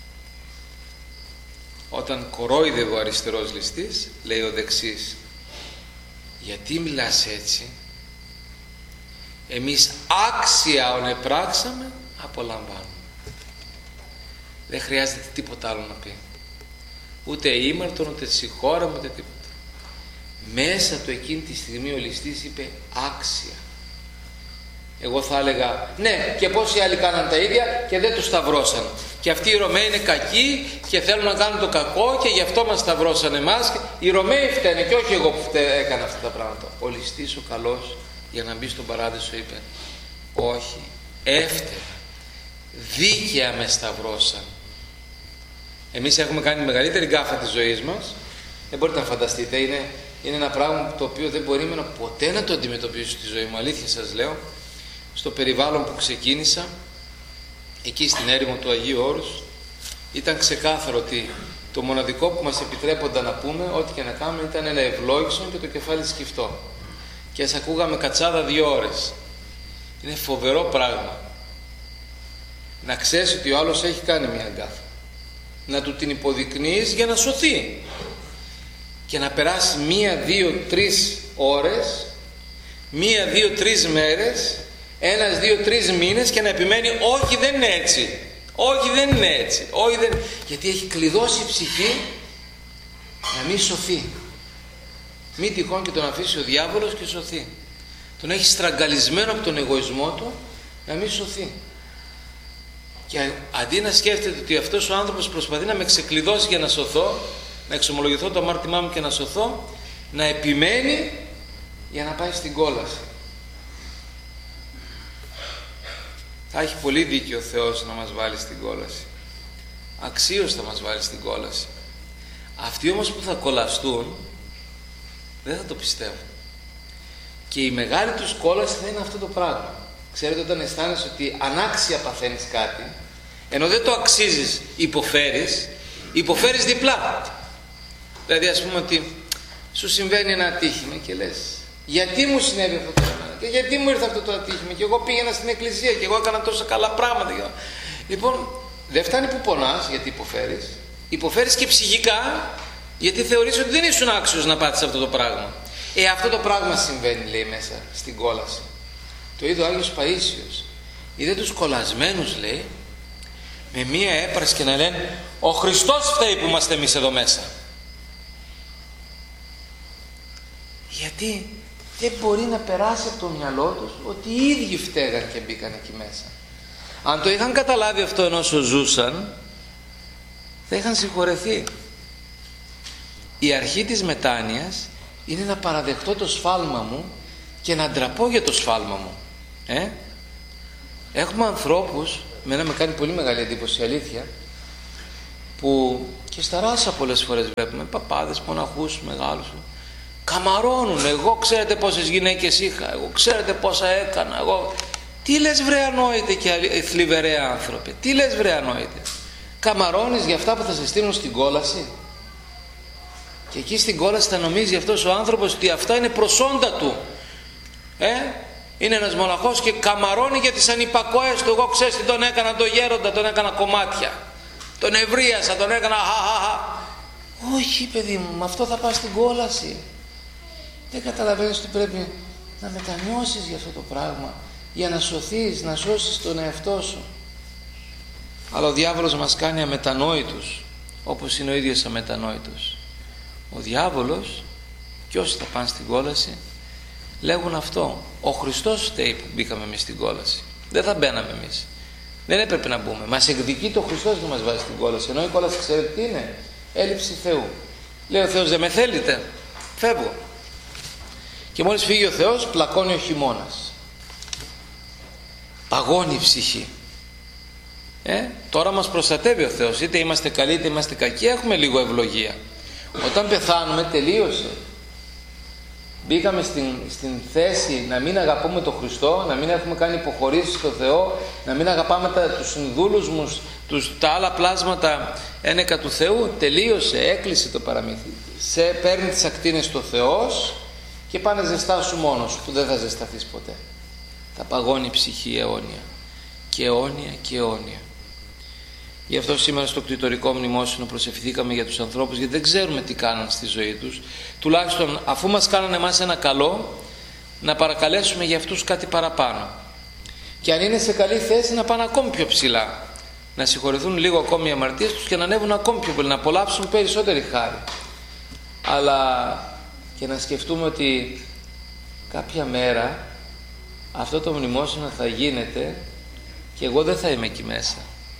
Όταν κορόιδευε ο αριστερός ληστής, λέει ο δεξής γιατί μιλάς έτσι? Εμείς άξια ονεπράξαμε απολαμβάνουμε. Δεν χρειάζεται τίποτα άλλο να πει, ούτε ήμαρτον ούτε συγχώρα ούτε τίποτα. Μέσα του εκείνη τη στιγμή ο ληστής είπε άξια. Εγώ θα έλεγα ναι και πόσοι άλλοι κάναν τα ίδια και δεν τους σταυρώσαν και αυτοί οι Ρωμαίοι είναι κακοί και θέλουν να κάνουν το κακό και γι' αυτό μας σταυρώσαν εμάς. Οι Ρωμαίοι φταίνε και όχι εγώ που έκανα αυτά τα πράγματα. Ο ληστής ο καλός για να μπει στον παράδεισο είπε όχι, έφταιγα, δίκαια με σταυρώσαν. Εμείς έχουμε κάνει μεγαλύτερη γκάφα της ζωής μας, δεν μπορείτε να φανταστείτε, είναι ένα πράγμα το οποίο δεν μπορεί ποτέ να το αντιμετωπίσω στη ζωή μου, αλήθεια σας λέω. Στο περιβάλλον που ξεκίνησα, εκεί στην έρημο του Αγίου Όρους, ήταν ξεκάθαρο ότι το μοναδικό που μας επιτρέπονταν να πούμε, ό,τι και να κάνουμε, ήταν ένα ευλόγησον και το κεφάλι σκυφτό. Και ας ακούγαμε κατσάδα 2 ώρες. Είναι φοβερό πράγμα να ξέρεις ότι ο άλλος έχει κάνει μια γκάφα, να του την υποδεικνύεις για να σωθεί και να περάσει 1, 2, 3 ώρες, 1, 2, 3 μέρες, 1, 2, 3 μήνες και να επιμένει όχι δεν είναι έτσι, όχι δεν είναι έτσι, όχι δεν... γιατί έχει κλειδώσει η ψυχή να μην σωθεί. Μη τυχόν και τον αφήσει ο διάβολος και σωθεί. Τον έχει στραγγαλισμένο από τον εγωισμό του να μην σωθεί. Και αντί να σκέφτεται ότι αυτός ο άνθρωπος προσπαθεί να με ξεκλειδώσει για να σωθώ, να εξομολογηθώ το αμάρτημά μου και να σωθώ, να επιμένει για να πάει στην κόλαση. Θα έχει πολύ δίκιο ο Θεός να μας βάλει στην κόλαση. Αξίως θα μας βάλει στην κόλαση. Αυτοί όμως που θα κολλαστούν δεν θα το πιστεύουν. Και η μεγάλη τους κόλαση θα είναι αυτό το πράγμα. Ξέρετε, όταν αισθάνεσαι ότι ανάξια παθαίνεις κάτι, ενώ δεν το αξίζεις, υποφέρεις διπλά. Δηλαδή ας πούμε ότι σου συμβαίνει ένα ατύχημα και λες γιατί μου συνέβη αυτό το πράγμα και γιατί μου ήρθε αυτό το ατύχημα και εγώ πήγαινα στην εκκλησία και εγώ έκανα τόσα καλά πράγματα. Λοιπόν, δεν φτάνει που πονάς γιατί υποφέρεις και ψυχικά γιατί θεωρείς ότι δεν ήσουν άξιος να πάτεις αυτό το πράγμα. Αυτό το πράγμα συμβαίνει, λέει, μέσα στην κόλαση. Το είδε ο Άγιος Παΐσιος. Είδε τους κολλασμένους, λέει, με μία έπραση και να λένε ο Χριστός φταίει που είμαστε εμείς εδώ μέσα. Γιατί δεν μπορεί να περάσει από το μυαλό τους ότι οι ίδιοι φταίγαν και μπήκαν εκεί μέσα. Αν το είχαν καταλάβει αυτό ενώ ζούσαν, θα είχαν συγχωρεθεί. Η αρχή της μετάνοιας είναι να παραδεχτώ το σφάλμα μου και να ντραπώ για το σφάλμα μου. Έχουμε ανθρώπους, με κάνει πολύ μεγάλη εντύπωση, αλήθεια, που και στα ράσα πολλές φορές βλέπουμε παπάδες, μοναχούς μεγάλους, καμαρώνουν. Εγώ ξέρετε πόσες γυναίκες είχα, εγώ ξέρετε πόσα έκανα, εγώ... Τι λες βρε ανόητε και θλιβερέ άνθρωπε, τι λες βρε ανόητε? Καμαρώνεις για αυτά που θα σε στείλουν στην κόλαση? Και εκεί στην κόλαση θα νομίζει αυτός ο άνθρωπος ότι αυτά είναι προσόντα του. Είναι ένας μοναχός και καμαρώνει για τις ανυπακοές του. Εγώ ξέρεις τι τον έκανα τον γέροντα, τον έκανα κομμάτια, τον ευρίασα, τον έκανα Όχι παιδί μου, με αυτό θα πας στην κόλαση. Δεν καταλαβαίνεις ότι πρέπει να μετανιώσεις για αυτό το πράγμα, για να σωθείς, να σώσεις τον εαυτό σου. Αλλά ο διάβολος μας κάνει αμετανόητους, όπως είναι ο ίδιος αμετανόητος. Ο διάβολος και όσοι θα πάνε στην κόλαση λέγουν αυτό. Ο Χριστός φταίει που μπήκαμε εμείς στην κόλαση. Δεν θα μπαίναμε εμείς. Δεν έπρεπε να μπούμε. Μας εκδικεί το Χριστός να μας βάζει στην κόλαση. Ενώ η κόλαση ξέρετε τι είναι? Έλλειψη Θεού. Λέει ο Θεός δεν με θέλετε, φεύγω. Και μόλις φύγει ο Θεός πλακώνει ο χειμώνας. Παγώνει η ψυχή. Τώρα μας προστατεύει ο Θεός. Είτε είμαστε καλοί είτε είμαστε κακοί, έχουμε λίγο ευλογία. Όταν πεθάνουμε τελείωσε. Μπήκαμε στην θέση να μην αγαπούμε τον Χριστό, να μην έχουμε κάνει υποχωρήσεις στον Θεό, να μην αγαπάμε τους συνδούλους μας, τα άλλα πλάσματα ένεκα του Θεού. Τελείωσε, έκλεισε το παραμύθι. Παίρνει τις ακτίνες στο Θεός και πάνε ζεστάσου μόνος σου, που δεν θα ζεσταθείς ποτέ. Θα παγώνει η ψυχή αιώνια και αιώνια και αιώνια. Γι' αυτό σήμερα στο κτητορικό μνημόσυνο προσευχηθήκαμε για τους ανθρώπους, γιατί δεν ξέρουμε τι κάναν στη ζωή τους. Τουλάχιστον αφού μας κάνανε εμάς ένα καλό, να παρακαλέσουμε για αυτούς κάτι παραπάνω. Και αν είναι σε καλή θέση να πάνε ακόμη πιο ψηλά. Να συγχωρεθούν λίγο ακόμη οι αμαρτίες τους και να ανέβουν ακόμη πιο πολύ, να απολαύσουν περισσότερη χάρη. Αλλά και να σκεφτούμε ότι κάποια μέρα αυτό το μνημόσυνο θα γίνεται και εγώ δεν θα είμαι εκεί μέσα.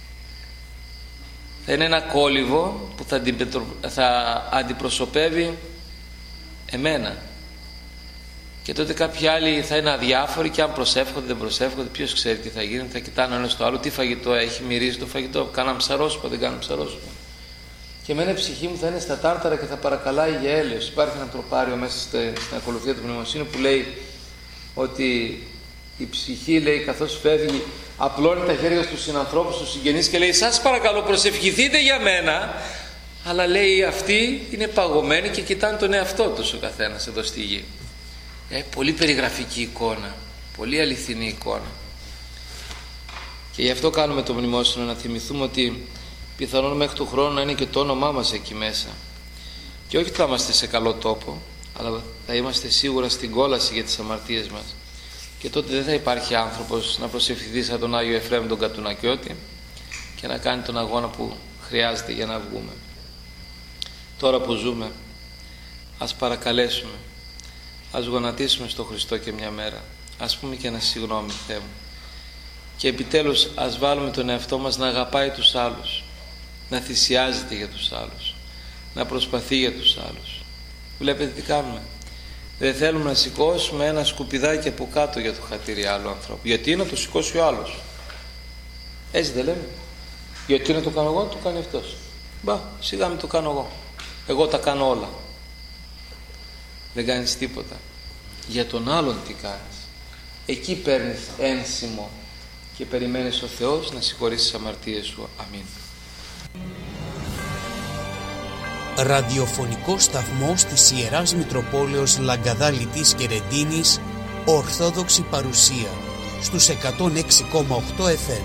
Θα είναι ένα κόλυβο που θα αντιπροσωπεύει εμένα. Και τότε κάποιοι άλλοι θα είναι αδιάφοροι και αν προσεύχονται δεν προσεύχονται, ποιος ξέρει τι θα γίνει, θα κοιτάνε ένα στο άλλο, τι φαγητό έχει, μυρίζει το φαγητό, κάναμε ψαρόσουπα, δεν κάναμε ψαρόσουπα. Και εμένα η ψυχή μου θα είναι στα τάρταρα και θα παρακαλάει για έλεος. Υπάρχει ένα τροπάριο μέσα στην ακολουθία του μνημοσύνου που λέει ότι η ψυχή, λέει, καθώς φεύγει, απλώνει τα χέρια στους συνανθρώπους, στους συγγενείς και λέει σας παρακαλώ προσευχηθείτε για μένα. Αλλά λέει αυτοί είναι παγωμένοι και κοιτάνε τον εαυτό τους ο καθένας εδώ στη γη. Πολύ περιγραφική εικόνα, πολύ αληθινή εικόνα. Και γι' αυτό κάνουμε το μνημόσυνο, να θυμηθούμε ότι πιθανόν μέχρι του χρόνου να είναι και το όνομά μας εκεί μέσα. Και όχι θα είμαστε σε καλό τόπο, αλλά θα είμαστε σίγουρα στην κόλαση για τις αμαρτίες μας. Και τότε δεν θα υπάρχει άνθρωπος να προσευχηθεί σαν τον Άγιο Εφραίμ τον Κατουνακιώτη και να κάνει τον αγώνα που χρειάζεται για να βγούμε. Τώρα που ζούμε, ας παρακαλέσουμε, ας γονατίσουμε στο Χριστό και μια μέρα, ας πούμε και ένα συγγνώμη Θεέ μου, και επιτέλους ας βάλουμε τον εαυτό μας να αγαπάει τους άλλους, να θυσιάζεται για τους άλλους, να προσπαθεί για τους άλλους. Βλέπετε τι κάνουμε? Δεν θέλουμε να σηκώσουμε ένα σκουπιδάκι από κάτω για το χατήρι άλλου ανθρώπου. Γιατί να το σηκώσει ο άλλος? Έτσι δεν λέμε? Γιατί να το κάνω εγώ, το κάνει αυτός. Μπα, σιγά μην το κάνω εγώ. Εγώ τα κάνω όλα. Δεν κάνεις τίποτα. Για τον άλλον τι κάνεις? Εκεί παίρνεις ένσημο και περιμένεις ο Θεός να συγχωρήσει τις αμαρτίες σου. Αμήν. Ραδιοφωνικός σταθμός της Ιεράς Μητροπόλεως Λαγκαδά Λιτής και Ρεντίνης, Ορθόδοξη παρουσία στους 106,8 FM.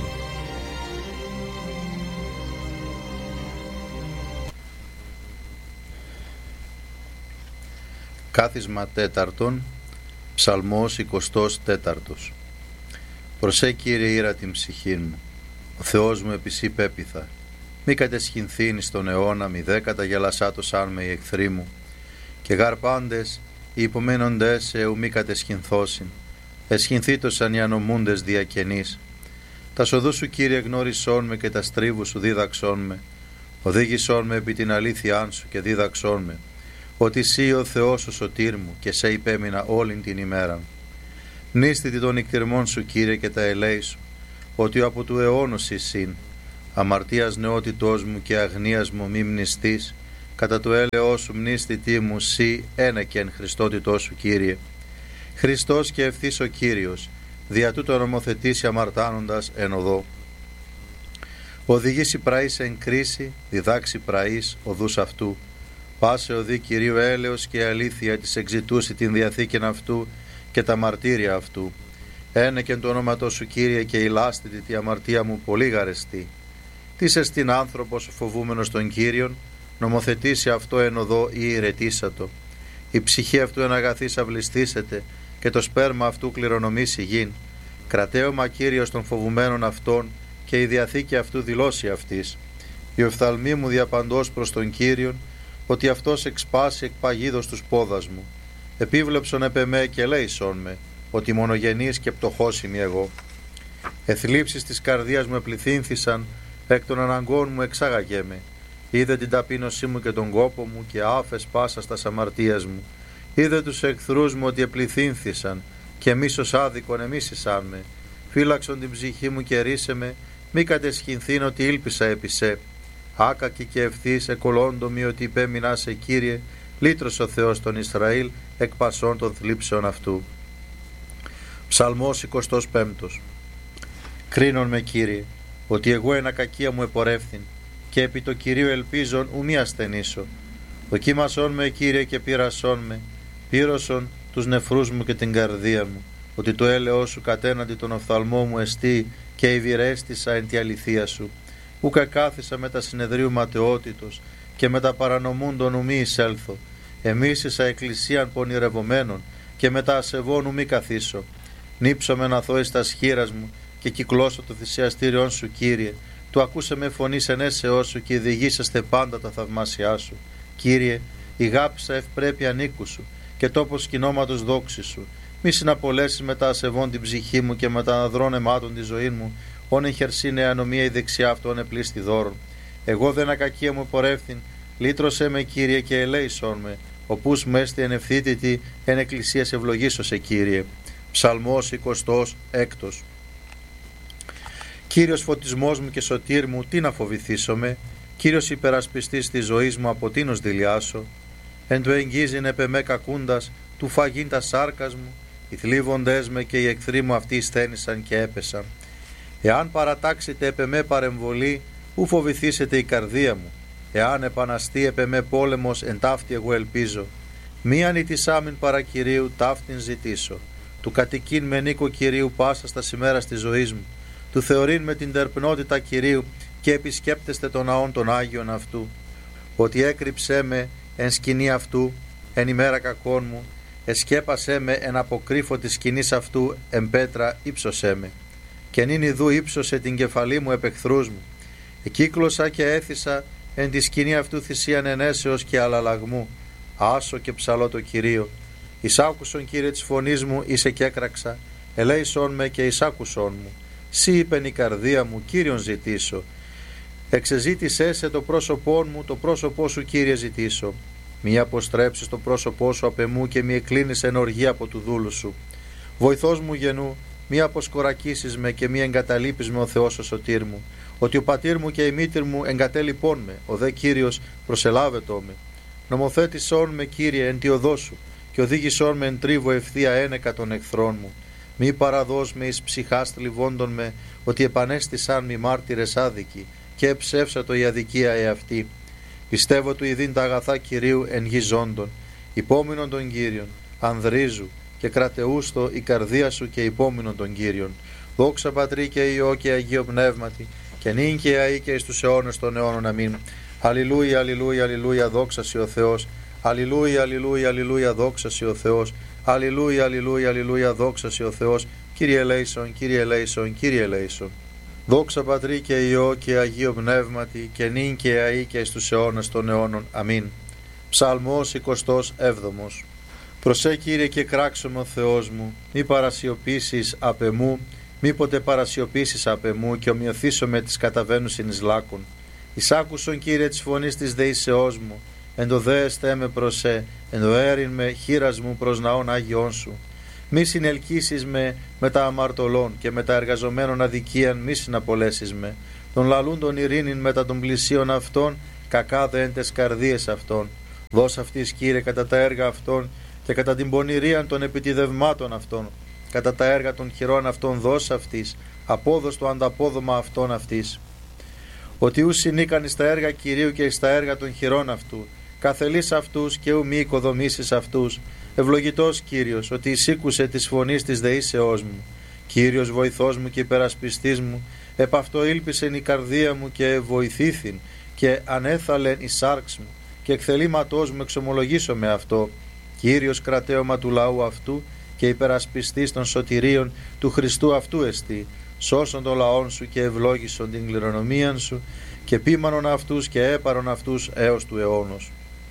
Κάθισμα τέταρτον, Ψαλμός 24. Προσέ Κύριε ήρα την ψυχήν μου, ο Θεός μου επισή πέπιθα. Μη κατεσχυνθήνει στον αιώνα, μη δε καταγελασάτος αν με οι εχθροί μου. Και γαρπάντες, οι υπομένοντες εου μη κατεσχυνθώσιν, εσχυνθήτωσαν οι ανομούντες διακαινείς. Τα σοδού σου Κύριε γνώρισόν με και τα στρίβου σου δίδαξόν με. Οδήγησόν με επί την αλήθειά σου και δίδαξόν με, ότι εσύ ο Θεός ο σωτήρ μου και σε υπέμεινα όλην την ημέρα. Μνήστητη των νυκτερμών σου Κύριε και τα ελέη σου, ότι από του αιώνος εισήν. Αμαρτίας νεότητός μου και αγνίας μου μη μνηστείς, κατά το έλεος σου μνήστητή μου σύ ένα και εν Χριστότητός σου Κύριε. Χριστός και ευθύς ο Κύριος, δια τούτο νομοθετήσει αμαρτάνοντας εν οδό. Οδηγήσει πραής εν κρίση, διδάξει πραής οδούς αυτού. Πάσε οδή Κυρίου έλεος και αλήθεια της εξητούσει την διαθήκην αυτού και τα μαρτύρια αυτού. Ένεκεν το όνοματό σου, Κύριε, και ηλάστητη τη αμαρτία μου πολύ γαρεστή. Τις εστιν άνθρωπος φοβούμενος των Κύριων, νομοθετήσει αυτό εν οδό ή ηρετήσατο. Η ψυχή αυτού εν αγαθής αυλιστήσεται και το σπέρμα αυτού κληρονομήσει γην. Κρατέωμα Κύριος των φοβουμένων αυτών και η διαθήκη αυτού δηλώσει αυτής. Η οφθαλμή μου διαπαντός προς τον Κύριον, ότι αυτός εξπάσει εκ παγίδος τους πόδας μου. Επίβλεψον επ' εμέ και λέησον με, ότι μονογενής και πτωχός είμαι εγώ. Εθλίψεις της καρδίας μου επληθύνθησαν, εκ των αναγκών μου εξάγαγέ με. Είδε την ταπείνωσή μου και τον κόπο μου και άφες πάσα στας αμαρτίας μου. Είδε τους εχθρούς μου ότι επληθύνθησαν και μίσος άδικον εμίσησαν με. Φύλαξον την ψυχή μου και ρίσε με, μη κατεσχυνθήν ότι ήλπισα επί σε. Άκακη και ευθύς εκολόντομη ότι υπέμεινα σε, Κύριε, λύτρος ο Θεός των Ισραήλ εκ πασών των θλίψεων αυτού. Ψαλμός 25. Κρίνον με, Κύριε, ότι εγώ εν ακακία μου επορεύθην και επί το Κυρίου ελπίζον ου μη ασθενήσω. Δοκίμασον με, Κύριε, και πείρασον με, πύρωσον τους νεφρούς μου και την καρδία μου, ότι το έλεος σου κατέναντι τον οφθαλμό μου εστί και ευηρέστησα εν τη αληθεία σου. Ούκα κάθισα με τα συνεδρίου ματαιότητος και με τα παρανομούντων ου μη εισέλθω. Εμίσησα εκκλησίαν πονηρευομένων και με τα ασεβών ου μη καθίσω. Νύψομαι να θώ εις τας χείρας μου και κυκλώσω το θυσιαστήριον σου, Κύριε. Του ακούσε με φωνή ενέσεώς σου και διηγήσαστε πάντα τα θαυμάσια σου. Κύριε, ηγάπησα ευπρέπεια νίκου σου και τόπος σκηνώματος δόξη σου. Μη συναπολέσεις με τα ασεβών την ψυχή μου και με τα αναδρών αιμάτων τη ζωή μου, όν εχερσίνε ανομία η δεξιά αυτόν επλήστη δώρον. Εγώ δεν ακακία μου πορεύθην, λύτρωσέ με, Κύριε, και ελέησόν με, οπούς μου έστι εν ευθύτητη εν εκκλησίας ευλογήσω σε, Κύριε. Ψαλμός 26. Κύριος φωτισμός μου και σωτήρ μου, τι να φοβηθήσομαι. Κύριος υπερασπιστής της ζωής μου, από τίνος δηλιάσω. Εν το εγγίζειν επ' εμέ κακούντας, του φαγήν τα σάρκας μου. Οι θλίβοντές με και οι εχθροί μου αυτοί σθένησαν και έπεσαν. Εάν παρατάξετε επ' εμέ παρεμβολή, ου φοβηθήσετε η καρδία μου. Εάν επαναστεί επ' εμέ πόλεμος, εν ταύτη εγώ ελπίζω. Μη ανητισάμην παρά Κυρίου, ταύτην ζητήσω. Του κατοικήν με νίκο Κυρίου πάσα στα ημέρας της ζωής μου. Του θεωρήν με την τερπνότητα Κυρίου και επισκέπτεστε των ναών των Άγιων αυτού. Ότι έκρυψέ με εν σκηνή αυτού, εν ημέρα κακών μου, εσκέπασέ με εν αποκρύφω της σκηνής αυτού, εν πέτρα ύψωσέ με. Και νυν ιδού ύψωσε την κεφαλή μου επ' εχθρούς μου. Εκύκλωσα και έθισα εν τη σκηνή αυτού θυσίαν ενέσεως και αλλαλαγμού. Άσο και ψαλώ το Κυρίο. Εισάκουσον, Κύριε, της φωνής μου, είσαι και έκραξα. Ελέησον με και εισάκουσον μου. Σύ είπεν η καρδία μου, Κύριον ζητήσω. Εξεζήτησέ σε το πρόσωπό μου, το πρόσωπό σου, Κύριε, ζητήσω. Μη αποστρέψεις το πρόσωπό σου απ' εμού και μη εκκλίνεις εν οργή από του δούλου σου. Βοηθός μου γενού, μη αποσκορακίσεις με και μη εγκαταλείπεις με ο Θεός ο σωτήρ μου. Ότι ο πατήρ μου και η μήτηρ μου εγκατέλειπών με, ο δε Κύριος προσελάβετό με. Νομοθέτησόν με, Κύριε, εν τη οδό σου και οδήγησόν με εν τρίβο ευθεία ένεκα των εχθρών μου. Μη παραδώσ' με εις ψυχάς θλιβόντων με, ότι επανέστησαν μη μάρτυρες άδικοι και εψεύσατο η αδικία εαυτή. Πιστεύω του ειδήν τα αγαθά Κυρίου εν γη ζώντων, υπόμεινον των Κύριων, ανδρίζου και κρατεούστο η καρδία σου και υπόμεινον των Κύριων. Δόξα Πατρί και Υιό και Αγίο Πνεύματι, και νυν και αεί και εις τους αιώνες των αιώνων. Αμήν. Αλληλούια, αλληλούια, αλληλούια, δόξα σοι ο Θεός. Αλληλούια, αλληλούια, αλληλούια, δόξα σοι ο Θεός. Αλληλούια, αλληλούια, αλληλούια, δόξα σοι ο Θεός. Κύριε ελέησον, Κύριε ελέησον, Κύριε ελέησον. Δόξα Πατρί και Υιό και Αγίο Πνεύματι, και νυν και αεί και εις τους αιώνες των αιώνων. Αμήν. Ψαλμός 27. Προσέ, Κύριε, και κράξομαι ο Θεός μου, μη παρασιωπήσεις απ' εμού, μήποτε παρασιωπήσεις απ' εμού και ομοιωθήσω με τις καταβαίνουσιν εις λάκων. Εισάκουσον, Κύριε, της φωνής της δεήσεώς μου, εν το δέεστε με προσέ, εν το έριν με χείρας μου προς ναών Άγιον σου. Μη συνελκύσεις με τα αμαρτωλών και με τα εργαζομένων αδικίαν μη συναπολέσεις με. Τον λαλούντον ειρήνην μετά των πλησίων αυτών, κακά δε εν τες καρδίες αυτών. Δώσ' αυτής, Κύριε, κατά τα έργα αυτών και κατά την πονηρίαν των επιτιδευμάτων αυτών. κατά τα έργα των χειρών αυτών δώσ' αυτής, απόδος το ανταπόδομα αυτών αυτής. Ότι ου συνήκαν στα έργα Κυρίου και στα έργα των χειρών αυτού, καθελείς αυτούς και ου μη οικοδομήσεις αυτούς. Ευλογητός Κύριος, ότι εισήκουσε της φωνής της δεήσεώς μου. Κύριος βοηθός μου και υπερασπιστής μου, επ' αυτό ήλπισεν η καρδία μου και βοηθήθην και ανέθαλεν η σάρξ μου και εκθελήματός μου εξομολογήσω με αυτό. Κύριος κρατέωμα του λαού αυτού και υπερασπιστής των σωτηρίων του Χριστού αυτού εστί. Σώσον των λαών σου και ευλόγησον την κληρονομίαν σου και πίμανον αυτούς και έπαρον αυτούς έως του αιώνος.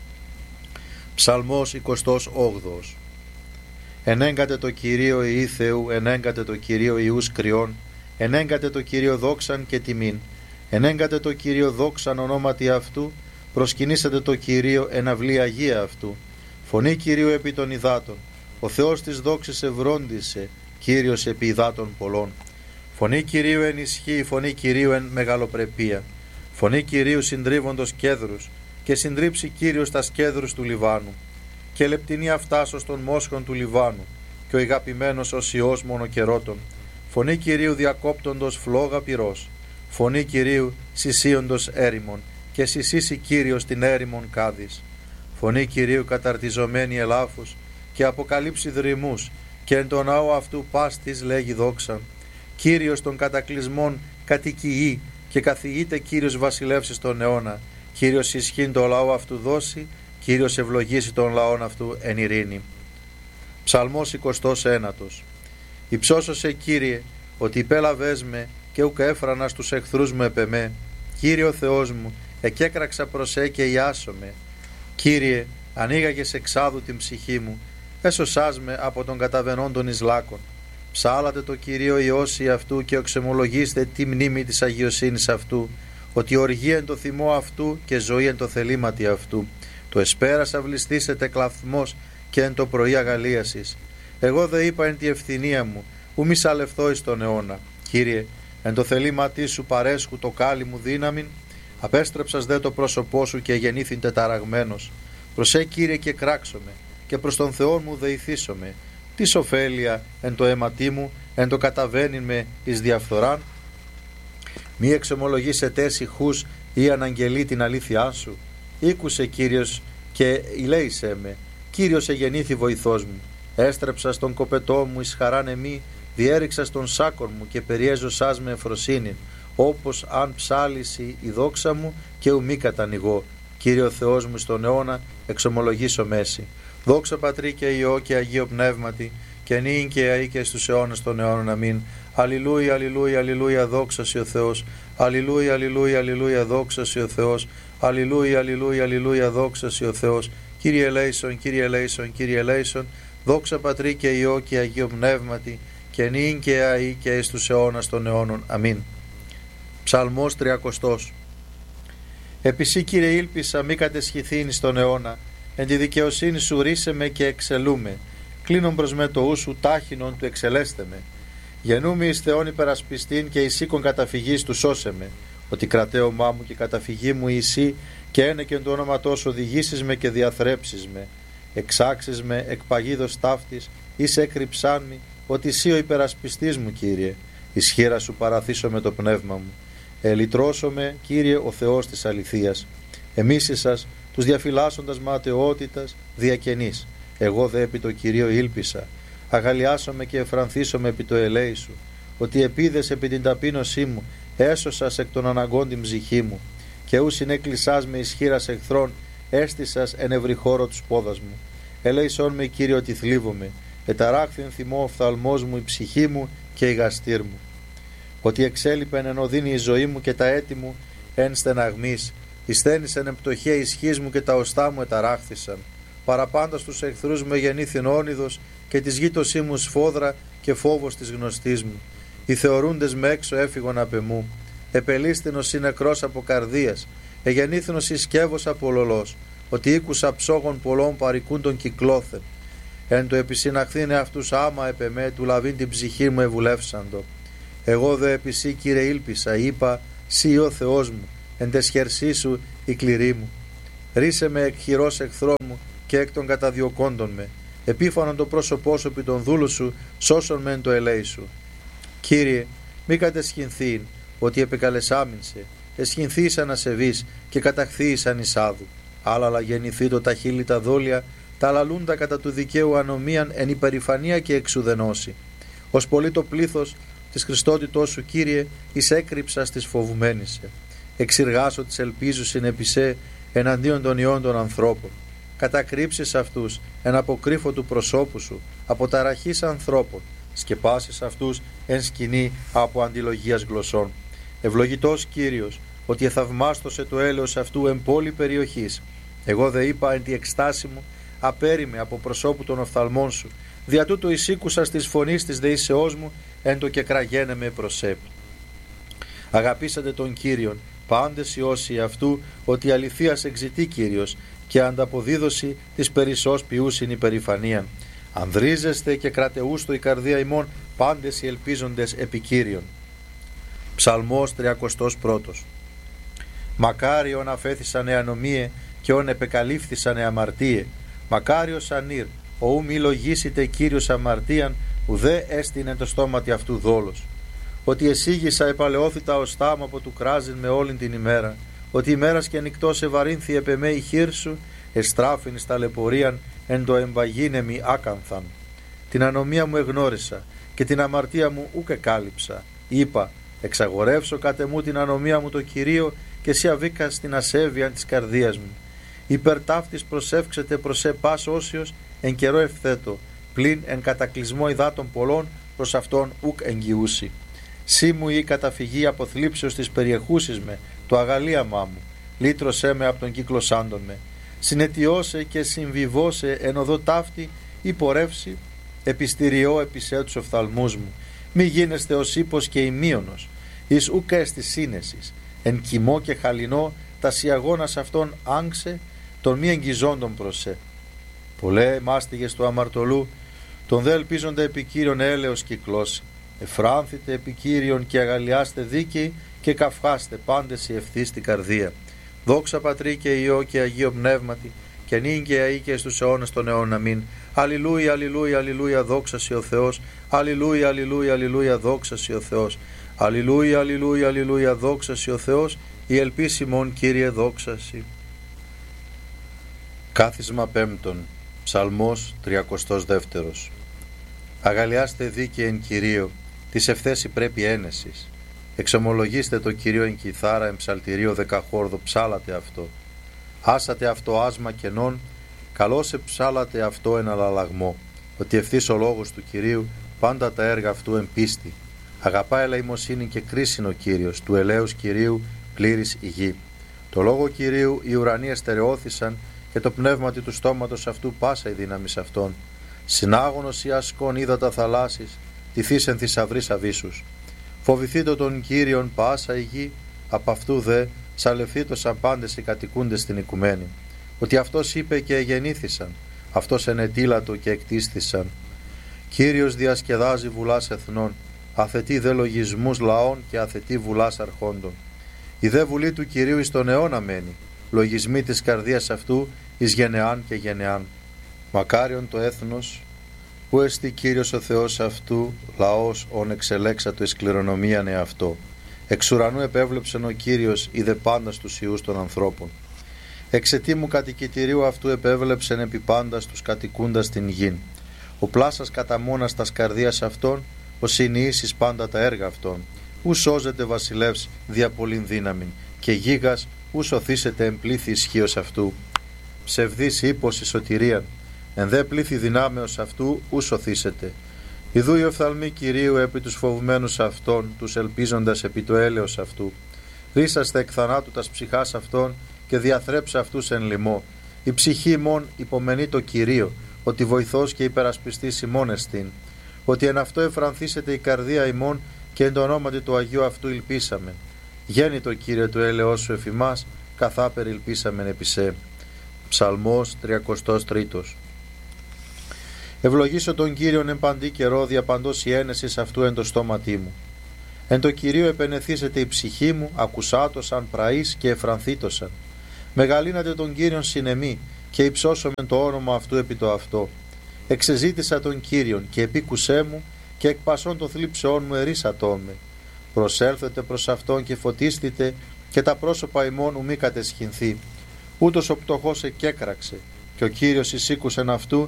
Ψαλμός 28. Ενέγκατε το Κυρίο Ιη Θεού, ενέγκατε το Κυρίο Ιούς κρυών, ενέγκατε το Κυρίο δόξαν και τιμήν, ενέγκατε το Κυρίο δόξαν ονόματι αυτού, προσκυνήσατε το Κυρίο εν αυλή αγία αυτού. Φωνή Κυρίου επί των υδάτων, ο Θεός της δόξης ευρόντισε, Κύριος επί υδάτων πολλών. Φωνή Κυρίου εν ισχύ, φωνή Κυρίου εν μεγαλοπρεπία. Φωνή Κυρίου συντρίβοντος κέδρους, και συντρίψει Κύριος τα σκέδρους του Λιβάνου. Και λεπτυνεί αυτάσος των μόσχων του Λιβάνου, και ο ηγαπημένος ως Υιός μονοκερότων. Φωνή Κυρίου διακόπτοντος φλόγα πυρός. Φωνή Κυρίου συσίοντος έρημον, και συσίσει Κύριος την έρημον κάδης. Φωνή Κυρίου καταρτιζομένη ελάφους, και αποκαλύψει δρυμούς, και εν τον ναό αυτού πας της λέγει δόξαν. Κύριος των κατακλυσμών κατοικεί, και καθηγείται Κύριος βασιλεύσεις τον αιώνα. Κύριος ισχύν το λαό αυτού δώσει, Κύριος ευλογήσει τον λαόν αυτού εν ειρήνη. Ψαλμός 29. Υψώσωσε Κύριε, ότι υπέλαβες με και ουκ έφρανα στους εχθρούς μου επ' εμέ. Κύριε ο Θεός μου, εκέκραξα προς και ιάσομαι. Κύριε, ανοίγαγες εξάδου την ψυχή μου, έσωσάς με από τον καταβενών των Ισλάκων. Ψάλατε το Κυρίο Υιώσει αυτού και οξεμολογήστε τη μνήμη της αγιοσύνης αυτού, ότι οργή εν το θυμό αυτού και ζωή εν το θελήματι αυτού. Το εσπέρας αυλιστήσετε κλαθμός και εν το πρωί αγαλίασης. Εγώ δε είπα εν τη ευθυνία μου, ου μη σαλευθώ εις τον αιώνα. Κύριε, εν το θελήματί σου παρέσχου το κάλλι μου δύναμιν, απέστρεψας δε το πρόσωπό σου και γεννήθην τεταραγμένος. Προσέ Κύριε και κράξομαι, και προς τον Θεό μου δεηθήσομαι. Τι ωφέλεια εν το αίματί μου, εν το καταβαίνειν με εις διαφθοράν. Μη εξομολογήσετε ηχούς ή αναγγελεί την αλήθειά σου. Ήκουσε Κύριος και ηλέησέ με. Κύριος εγεννήθη βοηθός μου. Έστρεψα στον κοπετό μου εις χαράν εμή, διέριξα στον σάκον μου και περιέζωσάς με ευφροσύνη, όπως αν ψάλισει η δόξα μου και ου μη κατανοιγώ. Κύριο Θεός μου στον αιώνα εξομολογήσω μέση. Δόξα Πατρί και Υιό και Αγίο Πνεύματι, και νυν και αεί και στους αιώνας των αιώνων. Αμήν. Αλληλούια, αλληλούια, αλληλούια, δόξα σοι ο Θεός. Αλληλούια, αλληλούια, αλληλούια, δόξα σοι ο Θεός. Αλληλούια, αλληλούια, αλληλούια, δόξα σοι ο Θεός. Κύριε ελέησον, Κύριε ελέησον, Κύριε ελέησον. Δόξα Πατρί και Υιό και Αγίο Πνεύματι, και νυν και αεί και εις τους αιώνας των αιώνων. Αμήν. Ψαλμός 30. Επισύ Κύριε ήλπισα μη κατεσχηθήν στον αιώνα, εν τη δικαιοσύνη σου ρίσε με και εξελούμε. Κλείνον προς με το ου σου τάχινον του εξελέστε με. Γεννούμαι εις Θεόν υπερασπιστήν και εις οίκον καταφυγής του σώσε με. Ότι κρατέωμά μου και καταφυγή μου εσύ, και ένεκεν το όνομα σου οδηγήσεις με και διαθρέψεις με. Εξάξεις με εκ παγίδος ταύτης, εις έκρυψάν μη, ότι εσύ ο υπερασπιστής μου Κύριε. Εις χείρα σου παραθήσω με το πνεύμα μου. Ελυτρώσω με Κύριε ο Θεός της αληθείας. Εμίσησας τους διαφυλάσσοντας ματαιότητας διακαινείς. Εγώ δε επί το Κυρίο ήλπισα. Αγαλιάσομαι και εφρανθήσομαι επί το ελέη σου. Ότι επίδες επί την ταπείνωσή μου, έσωσας εκ των αναγκών την ψυχή μου. Και ου συνέκλεισάς με ισχύρας εχθρών, έστησας εν ευρύ χώρο τους πόδας μου. Ελέησόν με Κύριε ότι θλίβομαι. Εταράχθην θυμό ο φθαλμός μου, η ψυχή μου και η γαστήρ μου. Ότι εξέλιπεν εν οδύνη η ζωή μου και τα έτη μου εν στεναγμής. Ισθένησεν εν πτωχία ισχύς μου και τα οστά μου εταράχθησαν. Παραπάντα στους εχθρούς μου εγεννήθην όνειδος και της γείτοσή μου σφόδρα και φόβος της γνωστής μου. Οι θεωρούντες με έξω έφυγον απ' εμού. Επελίστηνος η νεκρός από καρδίας, εγεννήθηνος η σκεύος από λολός. Ότι ήκουσα ψόγων πολλών παρικούντων κυκλώθεν. Εν το επισυναχθήνε αυτούς άμα επ' εμέ, του λαβήν την ψυχή μου ευουλεύσαντο. Εγώ δε επί σύ Κύριε ήλπισα, είπα, σύ ο Θεός μου, εν τες χερσί σου η κληρή μου. Ρίσε με εκ χειρός εχθρών μου και εκ των καταδιωκόντων με. επίφανον το πρόσωπό σου επί τον δούλου σου, σώσον μεν το ελέη σου. Κύριε, μη κατεσχυνθήν, ότι επεκαλεσάμιν σε, εσχυνθείς ανασεβείς και καταχθείς ανισάδου. Αλλά γεννηθεί το τα χείλη τα δόλια, τα λαλούντα κατά του δικαίου ανομίαν εν υπερηφανία και εξουδενώση. Ως πολύ το πλήθος της Χριστότητός σου, Κύριε, εις έκρυψας της φοβουμένης σε. Εξηργάσω της ελπίζουσιν επί σε εναντίον των ιών των ανθρώπων. Κατακρύψεις αυτούς εν αποκρύφω του προσώπου σου από ταραχής ανθρώπων. Σκεπάσεις αυτούς εν σκηνή από αντιλογίας γλωσσών. Ευλογητός Κύριος, ότι εθαυμάστοσε το έλεος αυτού εν πόλη περιοχής. Εγώ δε είπα εν τη εκστάση μου, απέριμε από προσώπου των οφθαλμών σου. Δια τούτο εισήκουσας της φωνής της δεήσεώς μου, εν το και κραγένε με προσέπ. Αγαπήσατε τον Κύριον, πάντες οι όσοι αυτού, ότι αληθείας εξητεί Κύριος, και ανταποδίδωση της περισσός ποιούσιν υπερηφανίαν. Ανδρίζεστε και κρατεούστο η καρδία ημών, πάντες οι ελπίζοντες επί Κύριον. Ψαλμός 31. Μακάριον αφέθησαν ανομίε και ον επεκαλύφθησαν αμαρτίε. Μακάριος ανήρ, οού μη λογίσετε Κύριος αμαρτίαν, ουδέ έστεινε το στόματι αυτού δόλος. Ότι εσύγησα επαλαιώθητα ως θάμ από του κράζειν με όλην την ημέρα. Ότι ημέρας και νυκτός ευαρύνθη επ' εμέ η χείρ σου, εστράφην εις ταλαιπωρίαν εν το εμβαγίνεμι άκανθαν. Την ανομία μου εγνώρισα και την αμαρτία μου ούκ εκάλυψα. Είπα, εξαγορεύσω κατ' εμού την ανομία μου το Κυρίο και εσύ αβήκα στην ασέβεια της καρδίας μου. Υπερ ταύτης προσεύξετε προς πας όσιος εν καιρό ευθέτω, πλην εν κατακλυσμό υδάτων πολλών προς αυτόν ούκ εγγυούσι. Σύ μου η καταφυγή από θλίψεως της περιεχούσης με, το αγαλίαμά μου, λύτρωσέ με από τον κύκλο σάντων με. Συνετιώσε και συμβιβώσε εν οδό ταύτη ή πορεύσει, επιστηριώ επισέ τους οφθαλμούς μου. Μη γίνεστε ως ύπος και ημίωνος, εις ουκ έστι σύνεσης, εν κοιμό και χαλινό τα σιαγώνας αυτών άγξε, των μη εγγυζόντων προσέ. Πολλέ μάστιγες του αμαρτωλού, τον δε ελπίζονται επί Κύριον έλεος κυκλώσει. Εφράνθητε επί Κύριον και αγαλιάστε δίκαιοι και καυχάστε πάντες η ευθύ στην καρδία. Δόξα Πατρί και Υιό και Αγίο Πνεύματι, και νυν και αεί και στους αιώνας των αιώνων. Αμήν. Αλληλούια, αλληλούια, αλληλούια, δόξα σοι ο Θεός. Αλληλούια, αλληλούια, αλληλούια, δόξα σοι ο Θεός. Αλληλούια, αλληλούια, αλληλούια, δόξα σοι ο Θεός. Η ελπίσιμον Κύριε, δόξα σοι. Κάθισμα 5. Ψαλμός 32. Αγαλιάστε δίκαιοι εν Κυρίω, της ευθέση πρέπει ένεσης. Εξομολογήστε το Κυρίο εν κιθάρα, εν ψαλτηρίο δεκαχόρδο, ψάλατε αυτό. Άσατε αυτό άσμα κενών, καλώς εψάλατε αυτό εν αλλαλαγμό. Ότι ευθύς ο λόγος του Κυρίου, πάντα τα έργα αυτού εν πίστη. Αγαπά ελεημοσύνη και κρίσιν ο Κύριος, του ελέους Κυρίου πλήρης η γη. Το λόγο Κυρίου οι ουρανοί εστερεώθησαν, και το πνεύματι του στόματος αυτού πάσα η δύναμη αυτών. Συνάγωνος ή ασκών ύδατα θαλάσσης, τυθείς εν θησαυρής αβύσσους. Φοβηθείτε τον Κύριον πάσα η γη, απ' αυτού δε σαλευθήτωσαν πάντες οι κατοικούντες στην οικουμένη. Ότι αυτός είπε και εγεννήθησαν, αυτός ενετήλατο και εκτίσθησαν. Κύριος διασκεδάζει βουλάς εθνών, αθετεί δε λογισμούς λαών και αθετεί βουλάς αρχόντων. Η δε βουλή του Κυρίου εις τον αιώνα μένει, λογισμοί της καρδίας αυτού εις γενεάν και γενεάν. Μακάριον το έθνος, που εστί Κύριος ο Θεός αυτού, λαός ον εξελέξατο εις κληρονομίαν εαυτό. Εξ ουρανού επέβλεψεν ο Κύριος, είδε πάντα στους ιούς των ανθρώπων. Εξαιτήμου κατοικητηρίου αυτού επέβλεψεν επί πάντα τους κατοικούντας την γην. Ο πλάσας κατά μόνας τας καρδίας αυτών, ο συνειήσεις πάντα τα έργα αυτών. Ου σώζεται βασιλεύς δια πολλήν δύναμην, και γίγας ου σωθήσεται εν πλήθη ισχύος αυτού. Ψευδής ύπος η σωτηρίαν, εν δε πλήθη δυνάμεως αυτού ου σωθήσεται. Ιδού οι οφθαλμοί Κυρίου επί τους φοβουμένους αυτών, τους ελπίζοντας επί το έλεος αυτού. Ρίσαστε εκ θανάτου τας ψυχάς αυτών και διαθρέψε αυτούς εν λοιμό. Η ψυχή ημών υπομενεί το Κυρίο, ότι βοηθός και υπερασπιστής ημών εστίν. Ότι εν αυτό εφρανθήσεται η καρδία ημών και εν το ονόματι του Αγίου αυτού ελπίσαμε. Γέννητο Κύριε του έλεος σου εφ' ημάς, καθά περιλπίσαμεν επί σε. Ψαλμός 33. Ευλογήσω τον Κύριον εν παντή καιρό, δια παντός η ένεσης αυτού εν το στόματί μου. Εν το Κυρίο επενεθήσεται η ψυχή μου, ακουσάτωσαν πραείς και εφρανθήτωσαν. Μεγαλύνατε τον Κύριον συνεμή και υψώσομεν το όνομα αυτού επί το αυτό. εξεζήτησα τον Κύριον και επίκουσέ μου και εκ πασών των θλίψεών μου ερίσατό με. Προσέλθετε προς Αυτόν και φωτίστητε και τα πρόσωπα ημών ου μη κατεσχυνθεί. Ούτως ο πτωχός εκέκραξε και ο Κύριος εισήκουσεν αυτού